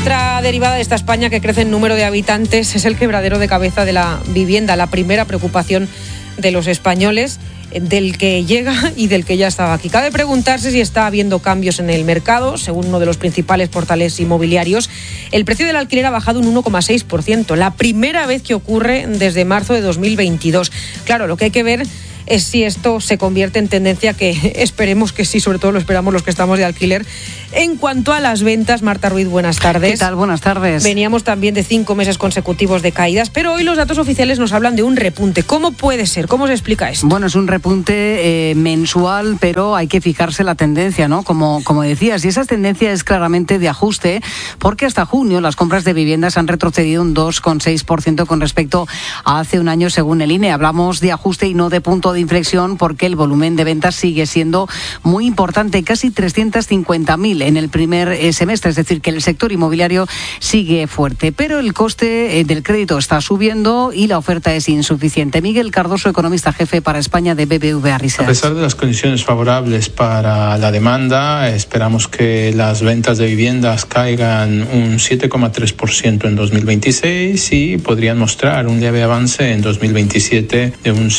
derivada de esta España que crece en número de habitantes es el quebradero de cabeza de la vivienda, la primera preocupación de los españoles, del que llega y del que ya estaba aquí. Cabe preguntarse si está habiendo cambios en el mercado. Según uno de los principales portales inmobiliarios, el precio del alquiler ha bajado un 1,6%, la primera vez que ocurre desde marzo de 2022. Claro, lo que hay que ver es si esto se convierte en tendencia, que esperemos que sí, sobre todo lo esperamos los que estamos de alquiler. En cuanto a las ventas, Marta Ruiz, buenas tardes. ¿Qué tal? Buenas tardes. Veníamos también de 5 meses consecutivos de caídas, pero hoy los datos oficiales nos hablan de un repunte. ¿Cómo puede ser? ¿Cómo se explica esto? Bueno, es un repunte mensual, pero hay que fijarse la tendencia, ¿no? Como decías, y esa tendencia es claramente de ajuste, porque hasta junio las compras de viviendas han retrocedido un 2,6% con respecto a hace un año, según el INE. Hablamos de ajuste y no de punto de inflexión, porque el volumen de ventas sigue siendo muy importante, casi 350.000 en el primer semestre, es decir, que el sector inmobiliario sigue fuerte, pero el coste del crédito está subiendo y la oferta es insuficiente. Miguel Cardoso, economista jefe para España de BBVA Research. A pesar de las condiciones favorables para la demanda, esperamos que las ventas de viviendas caigan un 7,3% en 2026 y podrían mostrar un leve avance en 2027 de un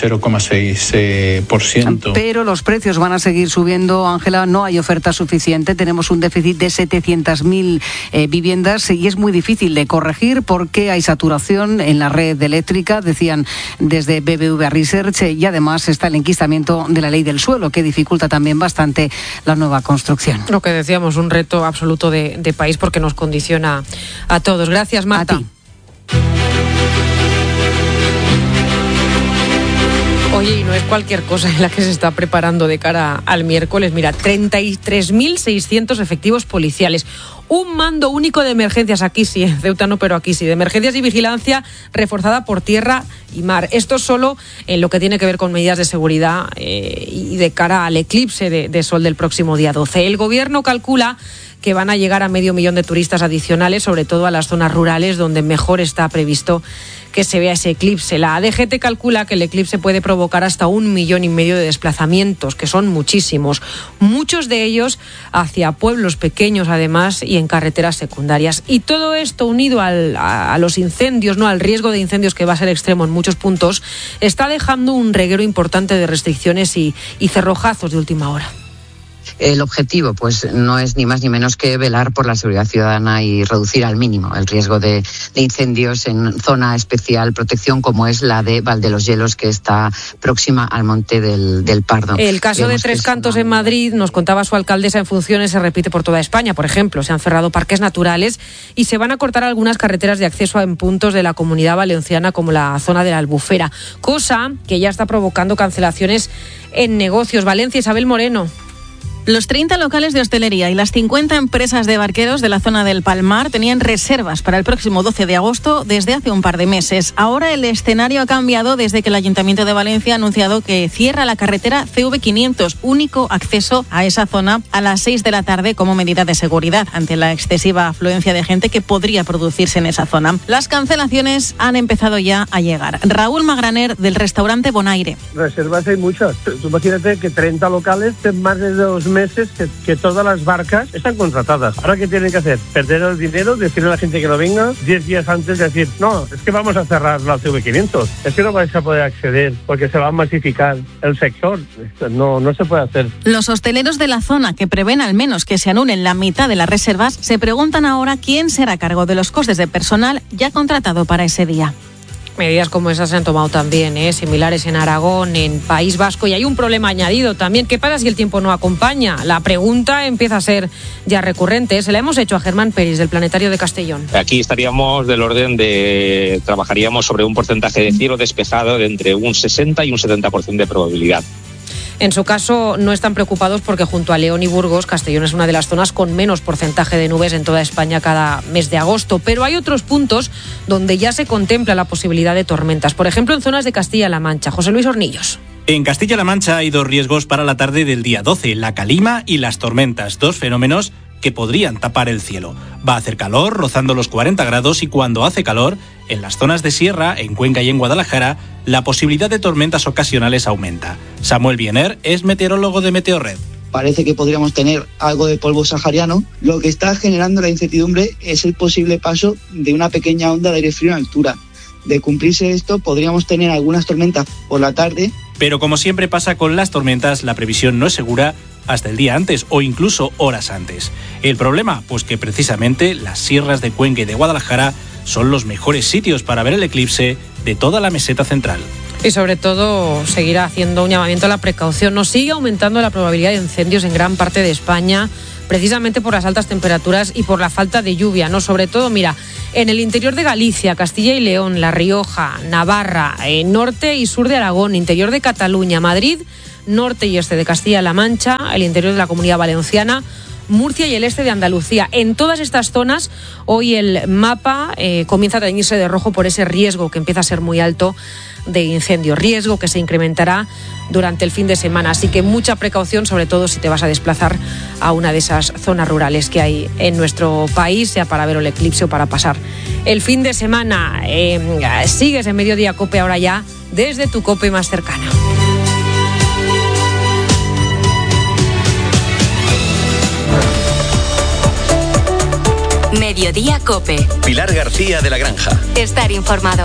0,6%. Pero los precios van a seguir subiendo, Ángela, no hay oferta suficiente, tenemos un déficit de 700.000 viviendas y es muy difícil de corregir porque hay saturación en la red eléctrica, decían desde BBVA Research, y además está el enquistamiento de la ley del suelo, que dificulta también bastante la nueva construcción. Lo que decíamos, un reto absoluto de país porque nos condiciona a todos. Gracias, Marta. A ti. Oye, y no es cualquier cosa en la que se está preparando de cara al miércoles. Mira, 33.600 efectivos policiales. Un mando único de emergencias, aquí sí, en Ceuta no, pero aquí sí, de emergencias y vigilancia reforzada por tierra y mar. Esto solo en lo que tiene que ver con medidas de seguridad y de cara al eclipse de sol del próximo día 12. El gobierno calcula que van a llegar a 500.000 de turistas adicionales, sobre todo a las zonas rurales donde mejor está previsto que se vea ese eclipse. La DGT calcula que el eclipse puede provocar hasta 1,5 millones de desplazamientos, que son muchísimos, muchos de ellos hacia pueblos pequeños además y en carreteras secundarias. Y todo esto unido a los incendios, no al riesgo de incendios que va a ser extremo en muchos puntos, está dejando un reguero importante de restricciones y cerrojazos de última hora. El objetivo, pues, no es ni más ni menos que velar por la seguridad ciudadana y reducir al mínimo el riesgo de incendios en zona especial protección como es la de Valdeloshielos, que está próxima al Monte del Pardo. El caso de Tres Cantos en Madrid, nos contaba su alcaldesa en funciones, se repite por toda España. Por ejemplo, se han cerrado parques naturales y se van a cortar algunas carreteras de acceso en puntos de la Comunidad Valenciana como la zona de la Albufera, cosa que ya está provocando cancelaciones en negocios. Valencia, Isabel Moreno. Los 30 locales de hostelería y las 50 empresas de barqueros de la zona del Palmar tenían reservas para el próximo 12 de agosto desde hace un par de meses. Ahora el escenario ha cambiado desde que el Ayuntamiento de Valencia ha anunciado que cierra la carretera CV500, único acceso a esa zona, a las 6 de la tarde como medida de seguridad ante la excesiva afluencia de gente que podría producirse en esa zona. Las cancelaciones han empezado ya a llegar. Raúl Magraner, del restaurante Bonaire. Reservas hay muchas. Tú imagínate que 30 locales en más de 2 meses que todas las barcas están contratadas. ¿Ahora qué tienen que hacer? ¿Perder el dinero? ¿Decirle a la gente que no venga? 10 días antes de decir, no, es que vamos a cerrar la CV500. Es que no vais a poder acceder porque se va a masificar el sector. No se puede hacer. Los hosteleros de la zona, que prevén al menos que se anulen la mitad de las reservas, se preguntan ahora quién será a cargo de los costes de personal ya contratado para ese día. Medidas como esas se han tomado también, similares en Aragón, en País Vasco, y hay un problema añadido también. ¿Qué pasa si el tiempo no acompaña? La pregunta empieza a ser ya recurrente. Se la hemos hecho a Germán Peris, del Planetario de Castellón. Aquí estaríamos del orden de, trabajaríamos sobre un porcentaje de cielo despejado de entre un 60 y un 70% de probabilidad. En su caso, no están preocupados porque junto a León y Burgos, Castellón es una de las zonas con menos porcentaje de nubes en toda España cada mes de agosto. Pero hay otros puntos donde ya se contempla la posibilidad de tormentas. Por ejemplo, en zonas de Castilla-La Mancha. José Luis Hornillos. En Castilla-La Mancha hay 2 riesgos para la tarde del día 12, la calima y las tormentas, 2 fenómenos que podrían tapar el cielo. Va a hacer calor, rozando los 40 grados, y cuando hace calor, en las zonas de sierra, en Cuenca y en Guadalajara, la posibilidad de tormentas ocasionales aumenta. Samuel Biener es meteorólogo de Meteorred. parece que podríamos tener algo de polvo sahariano. Lo que está generando la incertidumbre es el posible paso de una pequeña onda de aire frío en altura. De cumplirse esto, podríamos tener algunas tormentas por la tarde. Pero como siempre pasa con las tormentas, la previsión no es segura hasta el día antes o incluso horas antes. ¿El problema? Pues que precisamente las sierras de Cuenca y de Guadalajara son los mejores sitios para ver el eclipse de toda la meseta central. Y sobre todo seguirá haciendo un llamamiento a la precaución. Nos sigue aumentando la probabilidad de incendios en gran parte de España, precisamente por las altas temperaturas y por la falta de lluvia, ¿no? Sobre todo, mira, en el interior de Galicia, Castilla y León, La Rioja, Navarra, norte y sur de Aragón, interior de Cataluña, Madrid, norte y este de Castilla-La Mancha, el interior de la Comunidad Valenciana, Murcia y el este de Andalucía. En todas estas zonas, hoy el mapa comienza a teñirse de rojo por ese riesgo que empieza a ser muy alto de incendio. Riesgo que se incrementará durante el fin de semana. Así que mucha precaución, sobre todo si te vas a desplazar a una de esas zonas rurales que hay en nuestro país, sea para ver el eclipse o para pasar el fin de semana. Sigues en Mediodía COPE ahora ya desde tu COPE más cercana. Mediodía COPE. Pilar García de la Granja. Estar informado.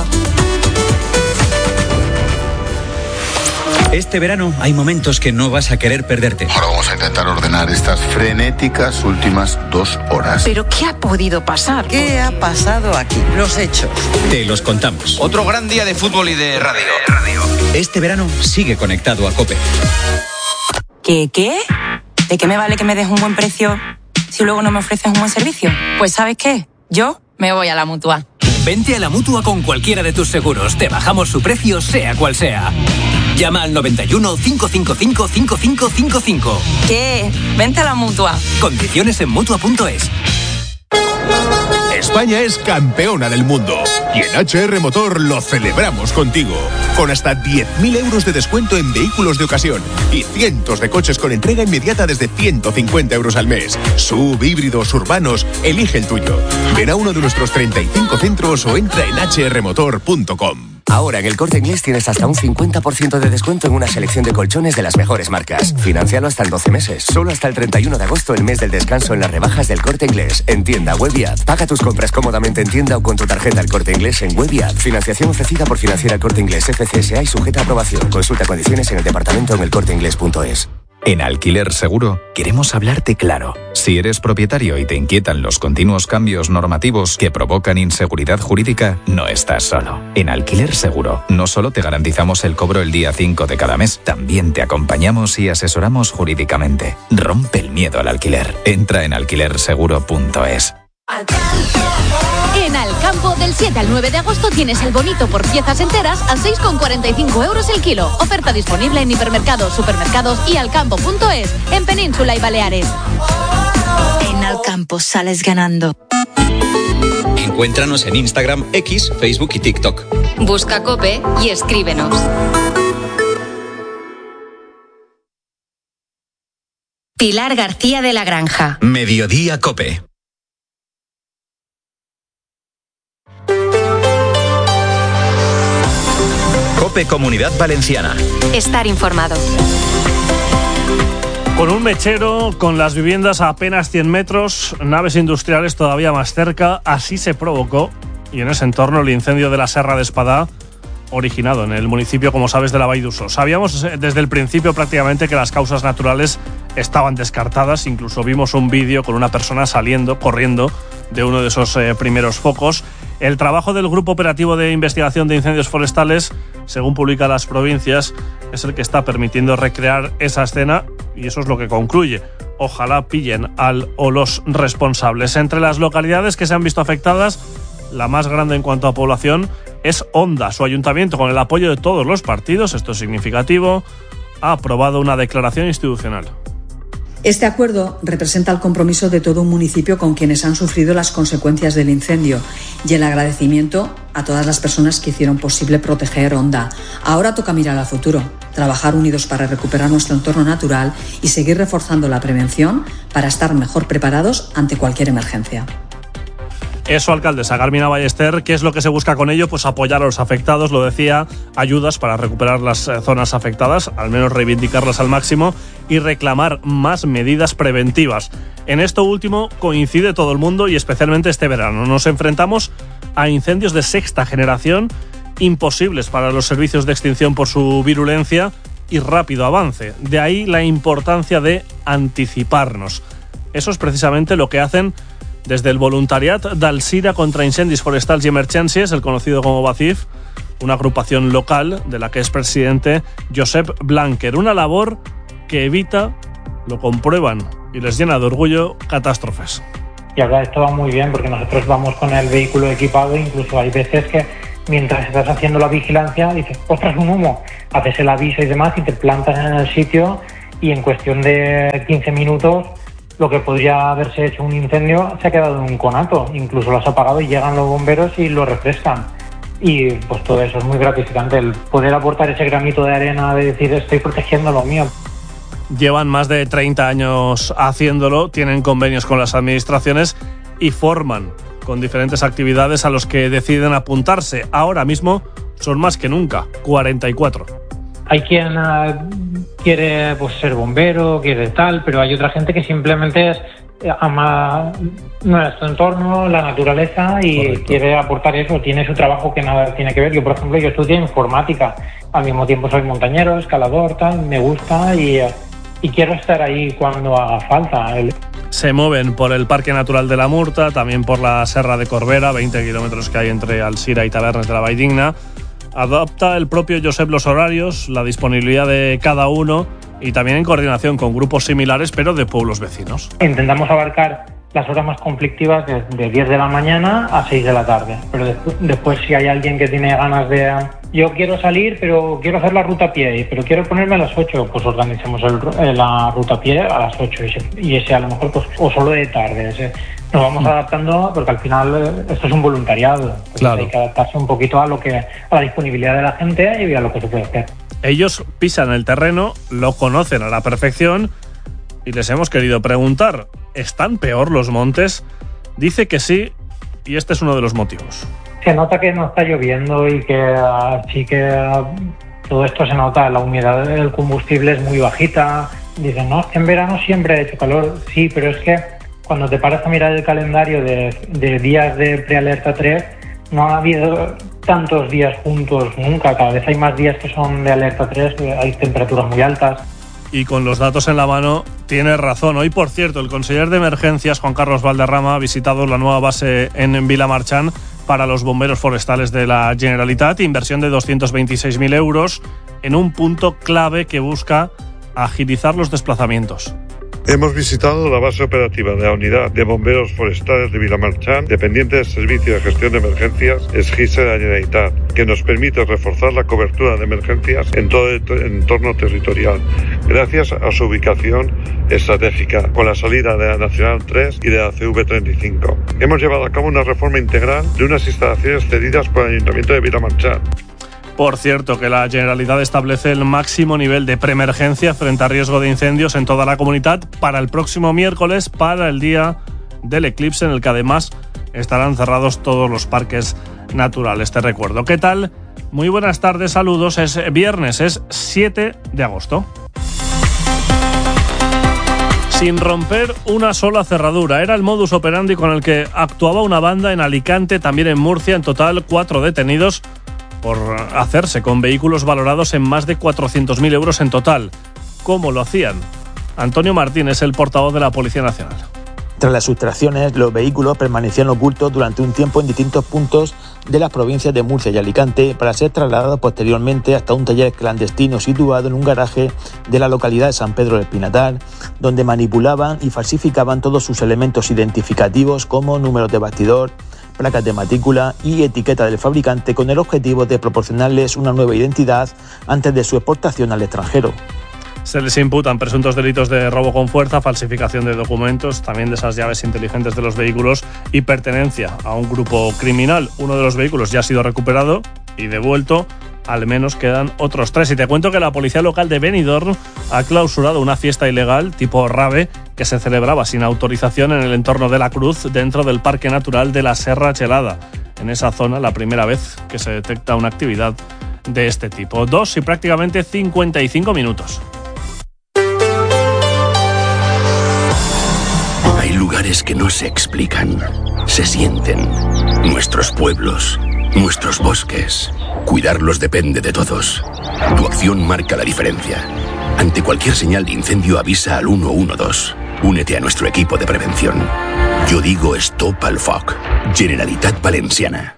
Este verano hay momentos que no vas a querer perderte. Ahora vamos a intentar ordenar estas frenéticas últimas 2 horas. ¿Pero qué ha podido pasar? ¿Qué ha pasado aquí? Los hechos. Te los contamos. Otro gran día de fútbol y de radio. Este verano sigue conectado a COPE. ¿Qué? ¿De qué me vale que me des un buen precio si luego no me ofreces un buen servicio? Pues ¿sabes qué? Yo me voy a la Mutua. Vente a la Mutua con cualquiera de tus seguros. Te bajamos su precio, sea cual sea. Llama al 91 555 5555. ¿Qué? Vente a la Mutua. Condiciones en Mutua.es. España es campeona del mundo y en HR Motor lo celebramos contigo. Con hasta 10.000 euros de descuento en vehículos de ocasión y cientos de coches con entrega inmediata desde 150 euros al mes. SUV, híbridos, urbanos, elige el tuyo. Ven a uno de nuestros 35 centros o entra en hrmotor.com. Ahora en El Corte Inglés tienes hasta un 50% de descuento en una selección de colchones de las mejores marcas. Financialo hasta en 12 meses. Solo hasta el 31 de agosto, el mes del descanso en las rebajas del Corte Inglés. En tienda, web y app. Paga tus compras cómodamente en tienda o con tu tarjeta El Corte Inglés en web y app. Financiación ofrecida por Financiera El Corte Inglés FCSA y sujeta a aprobación. Consulta condiciones en el departamento en elcorteinglés.es. En Alquiler Seguro queremos hablarte claro. Si eres propietario y te inquietan los continuos cambios normativos que provocan inseguridad jurídica, no estás solo. En Alquiler Seguro no solo te garantizamos el cobro el día 5 de cada mes, también te acompañamos y asesoramos jurídicamente. Rompe el miedo al alquiler. Entra en alquilerseguro.es. En Alcampo, del 7 al 9 de agosto tienes el bonito por piezas enteras a 6,45 euros el kilo. Oferta disponible en hipermercados, supermercados y alcampo.es, en Península y Baleares. En Alcampo sales ganando. Encuéntranos en Instagram, X, Facebook y TikTok. Busca COPE y escríbenos. Pilar García de la Granja. Mediodía COPE. COPE Comunidad Valenciana. Estar informado. Con un mechero, con las viviendas a apenas 100 metros, naves industriales todavía más cerca, así se provocó, y en ese entorno, el incendio de la Serra de Espadá, originado en el municipio, como sabes, de la Vall d'Uso. Sabíamos desde el principio prácticamente que las causas naturales estaban descartadas, incluso vimos un vídeo con una persona corriendo de uno de esos primeros focos. El trabajo del Grupo Operativo de Investigación de Incendios Forestales, según publica Las Provincias, es el que está permitiendo recrear esa escena y eso es lo que concluye. Ojalá pillen al o los responsables. Entre las localidades que se han visto afectadas, la más grande en cuanto a población es Onda. Su ayuntamiento, con el apoyo de todos los partidos, esto es significativo, ha aprobado una declaración institucional. Este acuerdo representa el compromiso de todo un municipio con quienes han sufrido las consecuencias del incendio y el agradecimiento a todas las personas que hicieron posible proteger Onda. Ahora toca mirar al futuro, trabajar unidos para recuperar nuestro entorno natural y seguir reforzando la prevención para estar mejor preparados ante cualquier emergencia. Es su alcaldesa, Carmina Ballester. ¿Qué es lo que se busca con ello? Pues apoyar a los afectados, lo decía, ayudas para recuperar las zonas afectadas, al menos reivindicarlas al máximo y reclamar más medidas preventivas. En esto último coincide todo el mundo y especialmente este verano. Nos enfrentamos a incendios de sexta generación, imposibles para los servicios de extinción por su virulencia y rápido avance. De ahí la importancia de anticiparnos. Eso es precisamente lo que hacen desde el voluntariat d'Alzira contra Incendis Forestals y Emergències, el conocido como BACIF, una agrupación local de la que es presidente Josep Blanquer. Una labor que evita, lo comprueban y les llena de orgullo, catástrofes. Y ahora esto va muy bien porque nosotros vamos con el vehículo equipado, incluso hay veces que mientras estás haciendo la vigilancia dices, ostras, un humo, haces el aviso y demás y te plantas en el sitio y en cuestión de 15 minutos lo que podría haberse hecho un incendio se ha quedado en un conato, incluso lo has apagado y llegan los bomberos y lo refrescan. Y pues todo eso es muy gratificante, el poder aportar ese granito de arena de decir estoy protegiendo lo mío. Llevan más de 30 años haciéndolo, tienen convenios con las administraciones y forman con diferentes actividades a los que deciden apuntarse. Ahora mismo son más que nunca, 44. Hay quien quiere pues ser bombero, quiere tal, pero hay otra gente que simplemente ama nuestro entorno, la naturaleza y correcto, quiere aportar eso, tiene su trabajo que nada tiene que ver. Yo, por ejemplo, yo estudié informática, al mismo tiempo soy montañero, escalador, tal, me gusta y quiero estar ahí cuando haga falta. Se mueven por el Parque Natural de la Murta, también por la Serra de Corbera, 20 kilómetros que hay entre Alzira y Tabernes de la Valldigna. Adapta el propio Josep los horarios, la disponibilidad de cada uno y también en coordinación con grupos similares, pero de pueblos vecinos. Intentamos abarcar las horas más conflictivas de 10 de la mañana a 6 de la tarde, pero después si hay alguien que tiene ganas de yo quiero salir pero quiero hacer la ruta a pie, pero quiero ponerme a las 8, pues organicemos la ruta a pie a las 8 y ese a lo mejor pues o solo de tarde, nos vamos adaptando porque al final esto es un voluntariado, claro. Hay que adaptarse un poquito a la disponibilidad de la gente y a lo que se puede hacer. Ellos pisan el terreno, lo conocen a la perfección y les hemos querido preguntar, ¿están peor los montes? Dice que sí y este es uno de los motivos. Se nota que no está lloviendo y que sí que todo esto se nota, la humedad del combustible es muy bajita. Dicen, no, es que en verano siempre ha hecho calor. Sí, pero es que cuando te paras a mirar el calendario de días de prealerta 3, no ha habido tantos días juntos nunca. Cada vez hay más días que son de alerta 3, hay temperaturas muy altas. Y con los datos en la mano, tiene razón. Hoy, por cierto, el conseller de Emergencias, Juan Carlos Valderrama, ha visitado la nueva base en Vilamarchant para los bomberos forestales de la Generalitat, inversión de 226.000 euros en un punto clave que busca agilizar los desplazamientos. Hemos visitado la base operativa de la Unidad de Bomberos Forestales de Vilamarchant, dependiente del Servicio de Gestión de Emergencias SGISE de la Generalitat, que nos permite reforzar la cobertura de emergencias en todo el entorno territorial, gracias a su ubicación estratégica, con la salida de la Nacional 3 y de la CV35. Hemos llevado a cabo una reforma integral de unas instalaciones cedidas por el Ayuntamiento de Vilamarchant. Por cierto, que la Generalitat establece el máximo nivel de preemergencia frente a riesgo de incendios en toda la comunidad para el próximo miércoles, para el día del eclipse, en el que además estarán cerrados todos los parques naturales. Te recuerdo. ¿Qué tal? Muy buenas tardes, saludos. Es viernes, es 7 de agosto. Sin romper una sola cerradura. Era el modus operandi con el que actuaba una banda en Alicante, también en Murcia. En total, 4 detenidos por hacerse con vehículos valorados en más de 400.000 euros en total. ¿Cómo lo hacían? Antonio Martín es el portavoz de la Policía Nacional. Tras las sustracciones, los vehículos permanecían ocultos durante un tiempo en distintos puntos de las provincias de Murcia y Alicante para ser trasladados posteriormente hasta un taller clandestino situado en un garaje de la localidad de San Pedro del Pinatar, donde manipulaban y falsificaban todos sus elementos identificativos como números de bastidor, placas de matrícula y etiqueta del fabricante, con el objetivo de proporcionarles una nueva identidad antes de su exportación al extranjero. Se les imputan presuntos delitos de robo con fuerza, falsificación de documentos, también de esas llaves inteligentes de los vehículos y pertenencia a un grupo criminal. Uno de los vehículos ya ha sido recuperado y devuelto al menos quedan otros 3. Y te cuento que la policía local de Benidorm ha clausurado una fiesta ilegal tipo rave que se celebraba sin autorización en el entorno de la Cruz dentro del Parque Natural de la Serra Chelada. En esa zona, la primera vez que se detecta una actividad de este tipo. 2 y prácticamente 55 minutos. Hay lugares que no se explican, se sienten. Nuestros pueblos, nuestros bosques. Cuidarlos depende de todos. Tu acción marca la diferencia. Ante cualquier señal de incendio avisa al 112. Únete a nuestro equipo de prevención. Yo digo Stop al Foc. Generalitat Valenciana.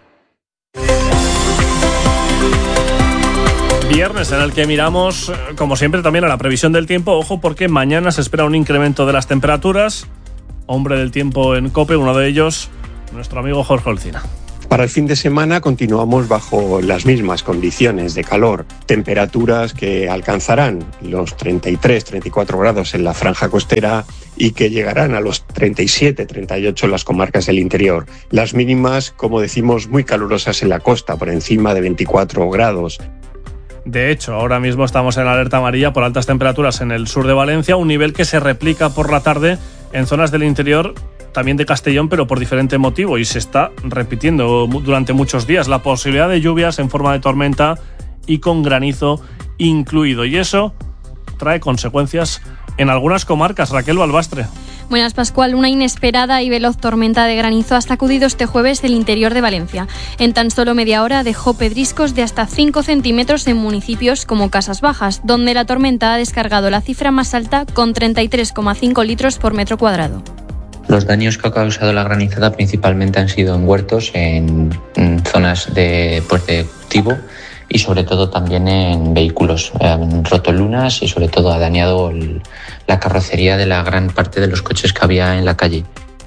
Viernes en el que miramos, como siempre, también a la previsión del tiempo. Ojo, porque mañana se espera un incremento de las temperaturas. Hombre del tiempo en COPE, uno de ellos, nuestro amigo Jorge Olcina. Para el fin de semana continuamos bajo las mismas condiciones de calor, temperaturas que alcanzarán los 33-34 grados en la franja costera y que llegarán a los 37-38 en las comarcas del interior. Las mínimas, como decimos, muy calurosas en la costa, por encima de 24 grados. De hecho, ahora mismo estamos en alerta amarilla por altas temperaturas en el sur de Valencia, un nivel que se replica por la tarde en zonas del interior, también de Castellón, pero por diferente motivo, y se está repitiendo durante muchos días la posibilidad de lluvias en forma de tormenta y con granizo incluido. Y eso trae consecuencias en algunas comarcas. Raquel Balbastre. Buenas, Pascual. Una inesperada y veloz tormenta de granizo ha sacudido este jueves el interior de Valencia. En tan solo media hora dejó pedriscos de hasta 5 centímetros en municipios como Casas Bajas, donde la tormenta ha descargado la cifra más alta con 33,5 litros por metro cuadrado. Los daños que ha causado la granizada principalmente han sido en huertos, en zonas de cultivo y sobre todo también en vehículos. Han roto lunas y sobre todo ha dañado la carrocería de la gran parte de los coches que había en la calle.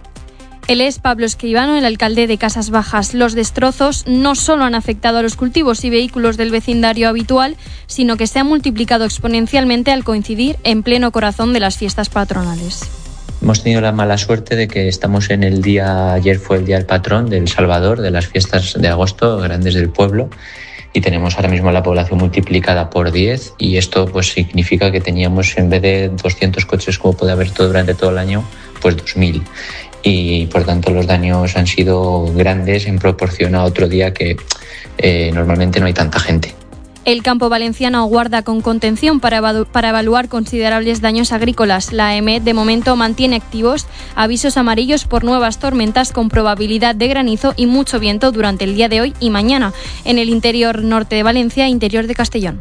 Él es Pablo Escribano, el alcalde de Casas Bajas. Los destrozos no solo han afectado a los cultivos y vehículos del vecindario habitual, sino que se han multiplicado exponencialmente al coincidir en pleno corazón de las fiestas patronales. Hemos tenido la mala suerte de que estamos en el día, ayer fue el día del patrón del Salvador, de las fiestas de agosto grandes del pueblo, y tenemos ahora mismo la población multiplicada por 10 y esto pues significa que teníamos, en vez de 200 coches como puede haber durante todo el año, pues 2.000, y por tanto los daños han sido grandes en proporción a otro día que normalmente no hay tanta gente. El campo valenciano aguarda con contención para evaluar considerables daños agrícolas. La EMET de momento mantiene activos avisos amarillos por nuevas tormentas con probabilidad de granizo y mucho viento durante el día de hoy y mañana en el interior norte de Valencia e interior de Castellón.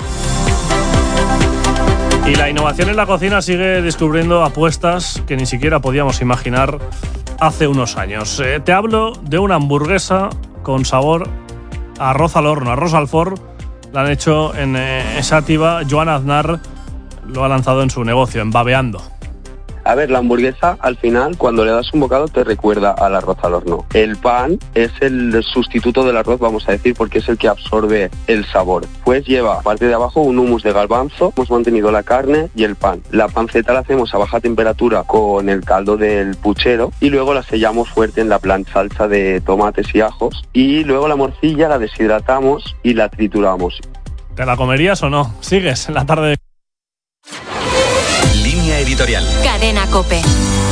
Y la innovación en la cocina sigue descubriendo apuestas que ni siquiera podíamos imaginar hace unos años. Te hablo de una hamburguesa con sabor a arroz al horno, arroz al forn. La han hecho en Sátiva. Joan Aznar lo ha lanzado en su negocio, en Babeando. A ver, la hamburguesa al final cuando le das un bocado te recuerda al arroz al horno. El pan es el sustituto del arroz, vamos a decir, porque es el que absorbe el sabor. Pues lleva, parte de abajo, un hummus de garbanzo. Hemos mantenido la carne y el pan. La panceta la hacemos a baja temperatura con el caldo del puchero y luego la sellamos fuerte en la salsa de tomates y ajos. Y luego la morcilla la deshidratamos y la trituramos. ¿Te la comerías o no? Sigues en la tarde. Línea editorial. Cadena COPE.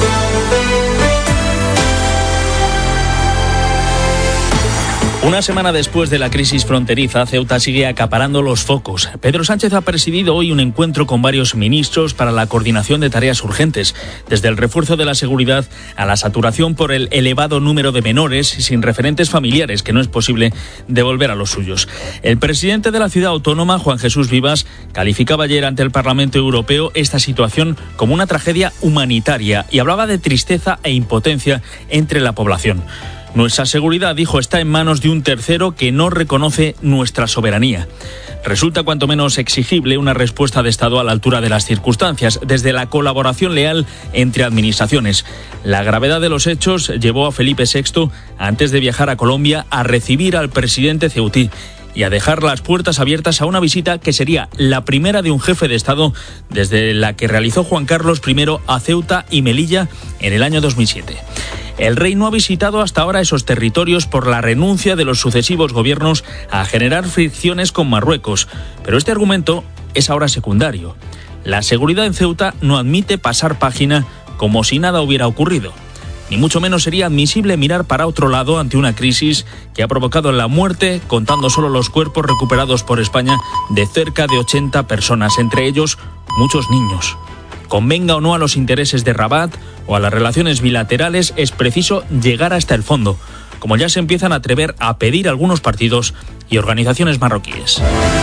Una semana después de la crisis fronteriza, Ceuta sigue acaparando los focos. Pedro Sánchez ha presidido hoy un encuentro con varios ministros para la coordinación de tareas urgentes, desde el refuerzo de la seguridad a la saturación por el elevado número de menores sin referentes familiares que no es posible devolver a los suyos. El presidente de la ciudad autónoma, Juan Jesús Vivas, calificaba ayer ante el Parlamento Europeo esta situación como una tragedia humanitaria y hablaba de tristeza e impotencia entre la población. Nuestra seguridad, dijo, está en manos de un tercero que no reconoce nuestra soberanía. Resulta cuanto menos exigible una respuesta de Estado a la altura de las circunstancias, desde la colaboración leal entre administraciones. La gravedad de los hechos llevó a Felipe VI, antes de viajar a Colombia, a recibir al presidente ceutí y a dejar las puertas abiertas a una visita que sería la primera de un jefe de Estado desde la que realizó Juan Carlos I a Ceuta y Melilla en el año 2007. El rey no ha visitado hasta ahora esos territorios por la renuncia de los sucesivos gobiernos a generar fricciones con Marruecos, pero este argumento es ahora secundario. La seguridad en Ceuta no admite pasar página como si nada hubiera ocurrido. Ni mucho menos sería admisible mirar para otro lado ante una crisis que ha provocado la muerte, contando solo los cuerpos recuperados por España, de cerca de 80 personas, entre ellos muchos niños. Convenga o no a los intereses de Rabat o a las relaciones bilaterales, es preciso llegar hasta el fondo, como ya se empiezan a atrever a pedir algunos partidos y organizaciones marroquíes.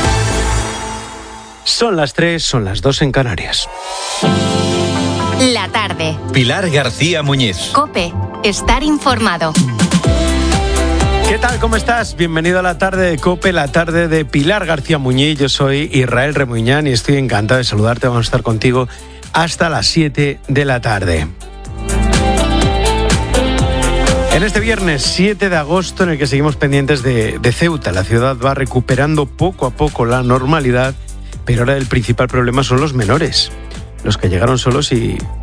Son las 3, son las 2 en Canarias. La tarde. Pilar García Muñiz. COPE. Estar informado. ¿Qué tal? ¿Cómo estás? Bienvenido a la tarde de COPE, la tarde de Pilar García Muñiz. Yo soy Israel Remuñán y estoy encantado de saludarte. Vamos a estar contigo hasta las 7 de la tarde. En este viernes 7 de agosto, en el que seguimos pendientes de Ceuta, la ciudad va recuperando poco a poco la normalidad, pero ahora el principal problema son los menores, los que llegaron solos y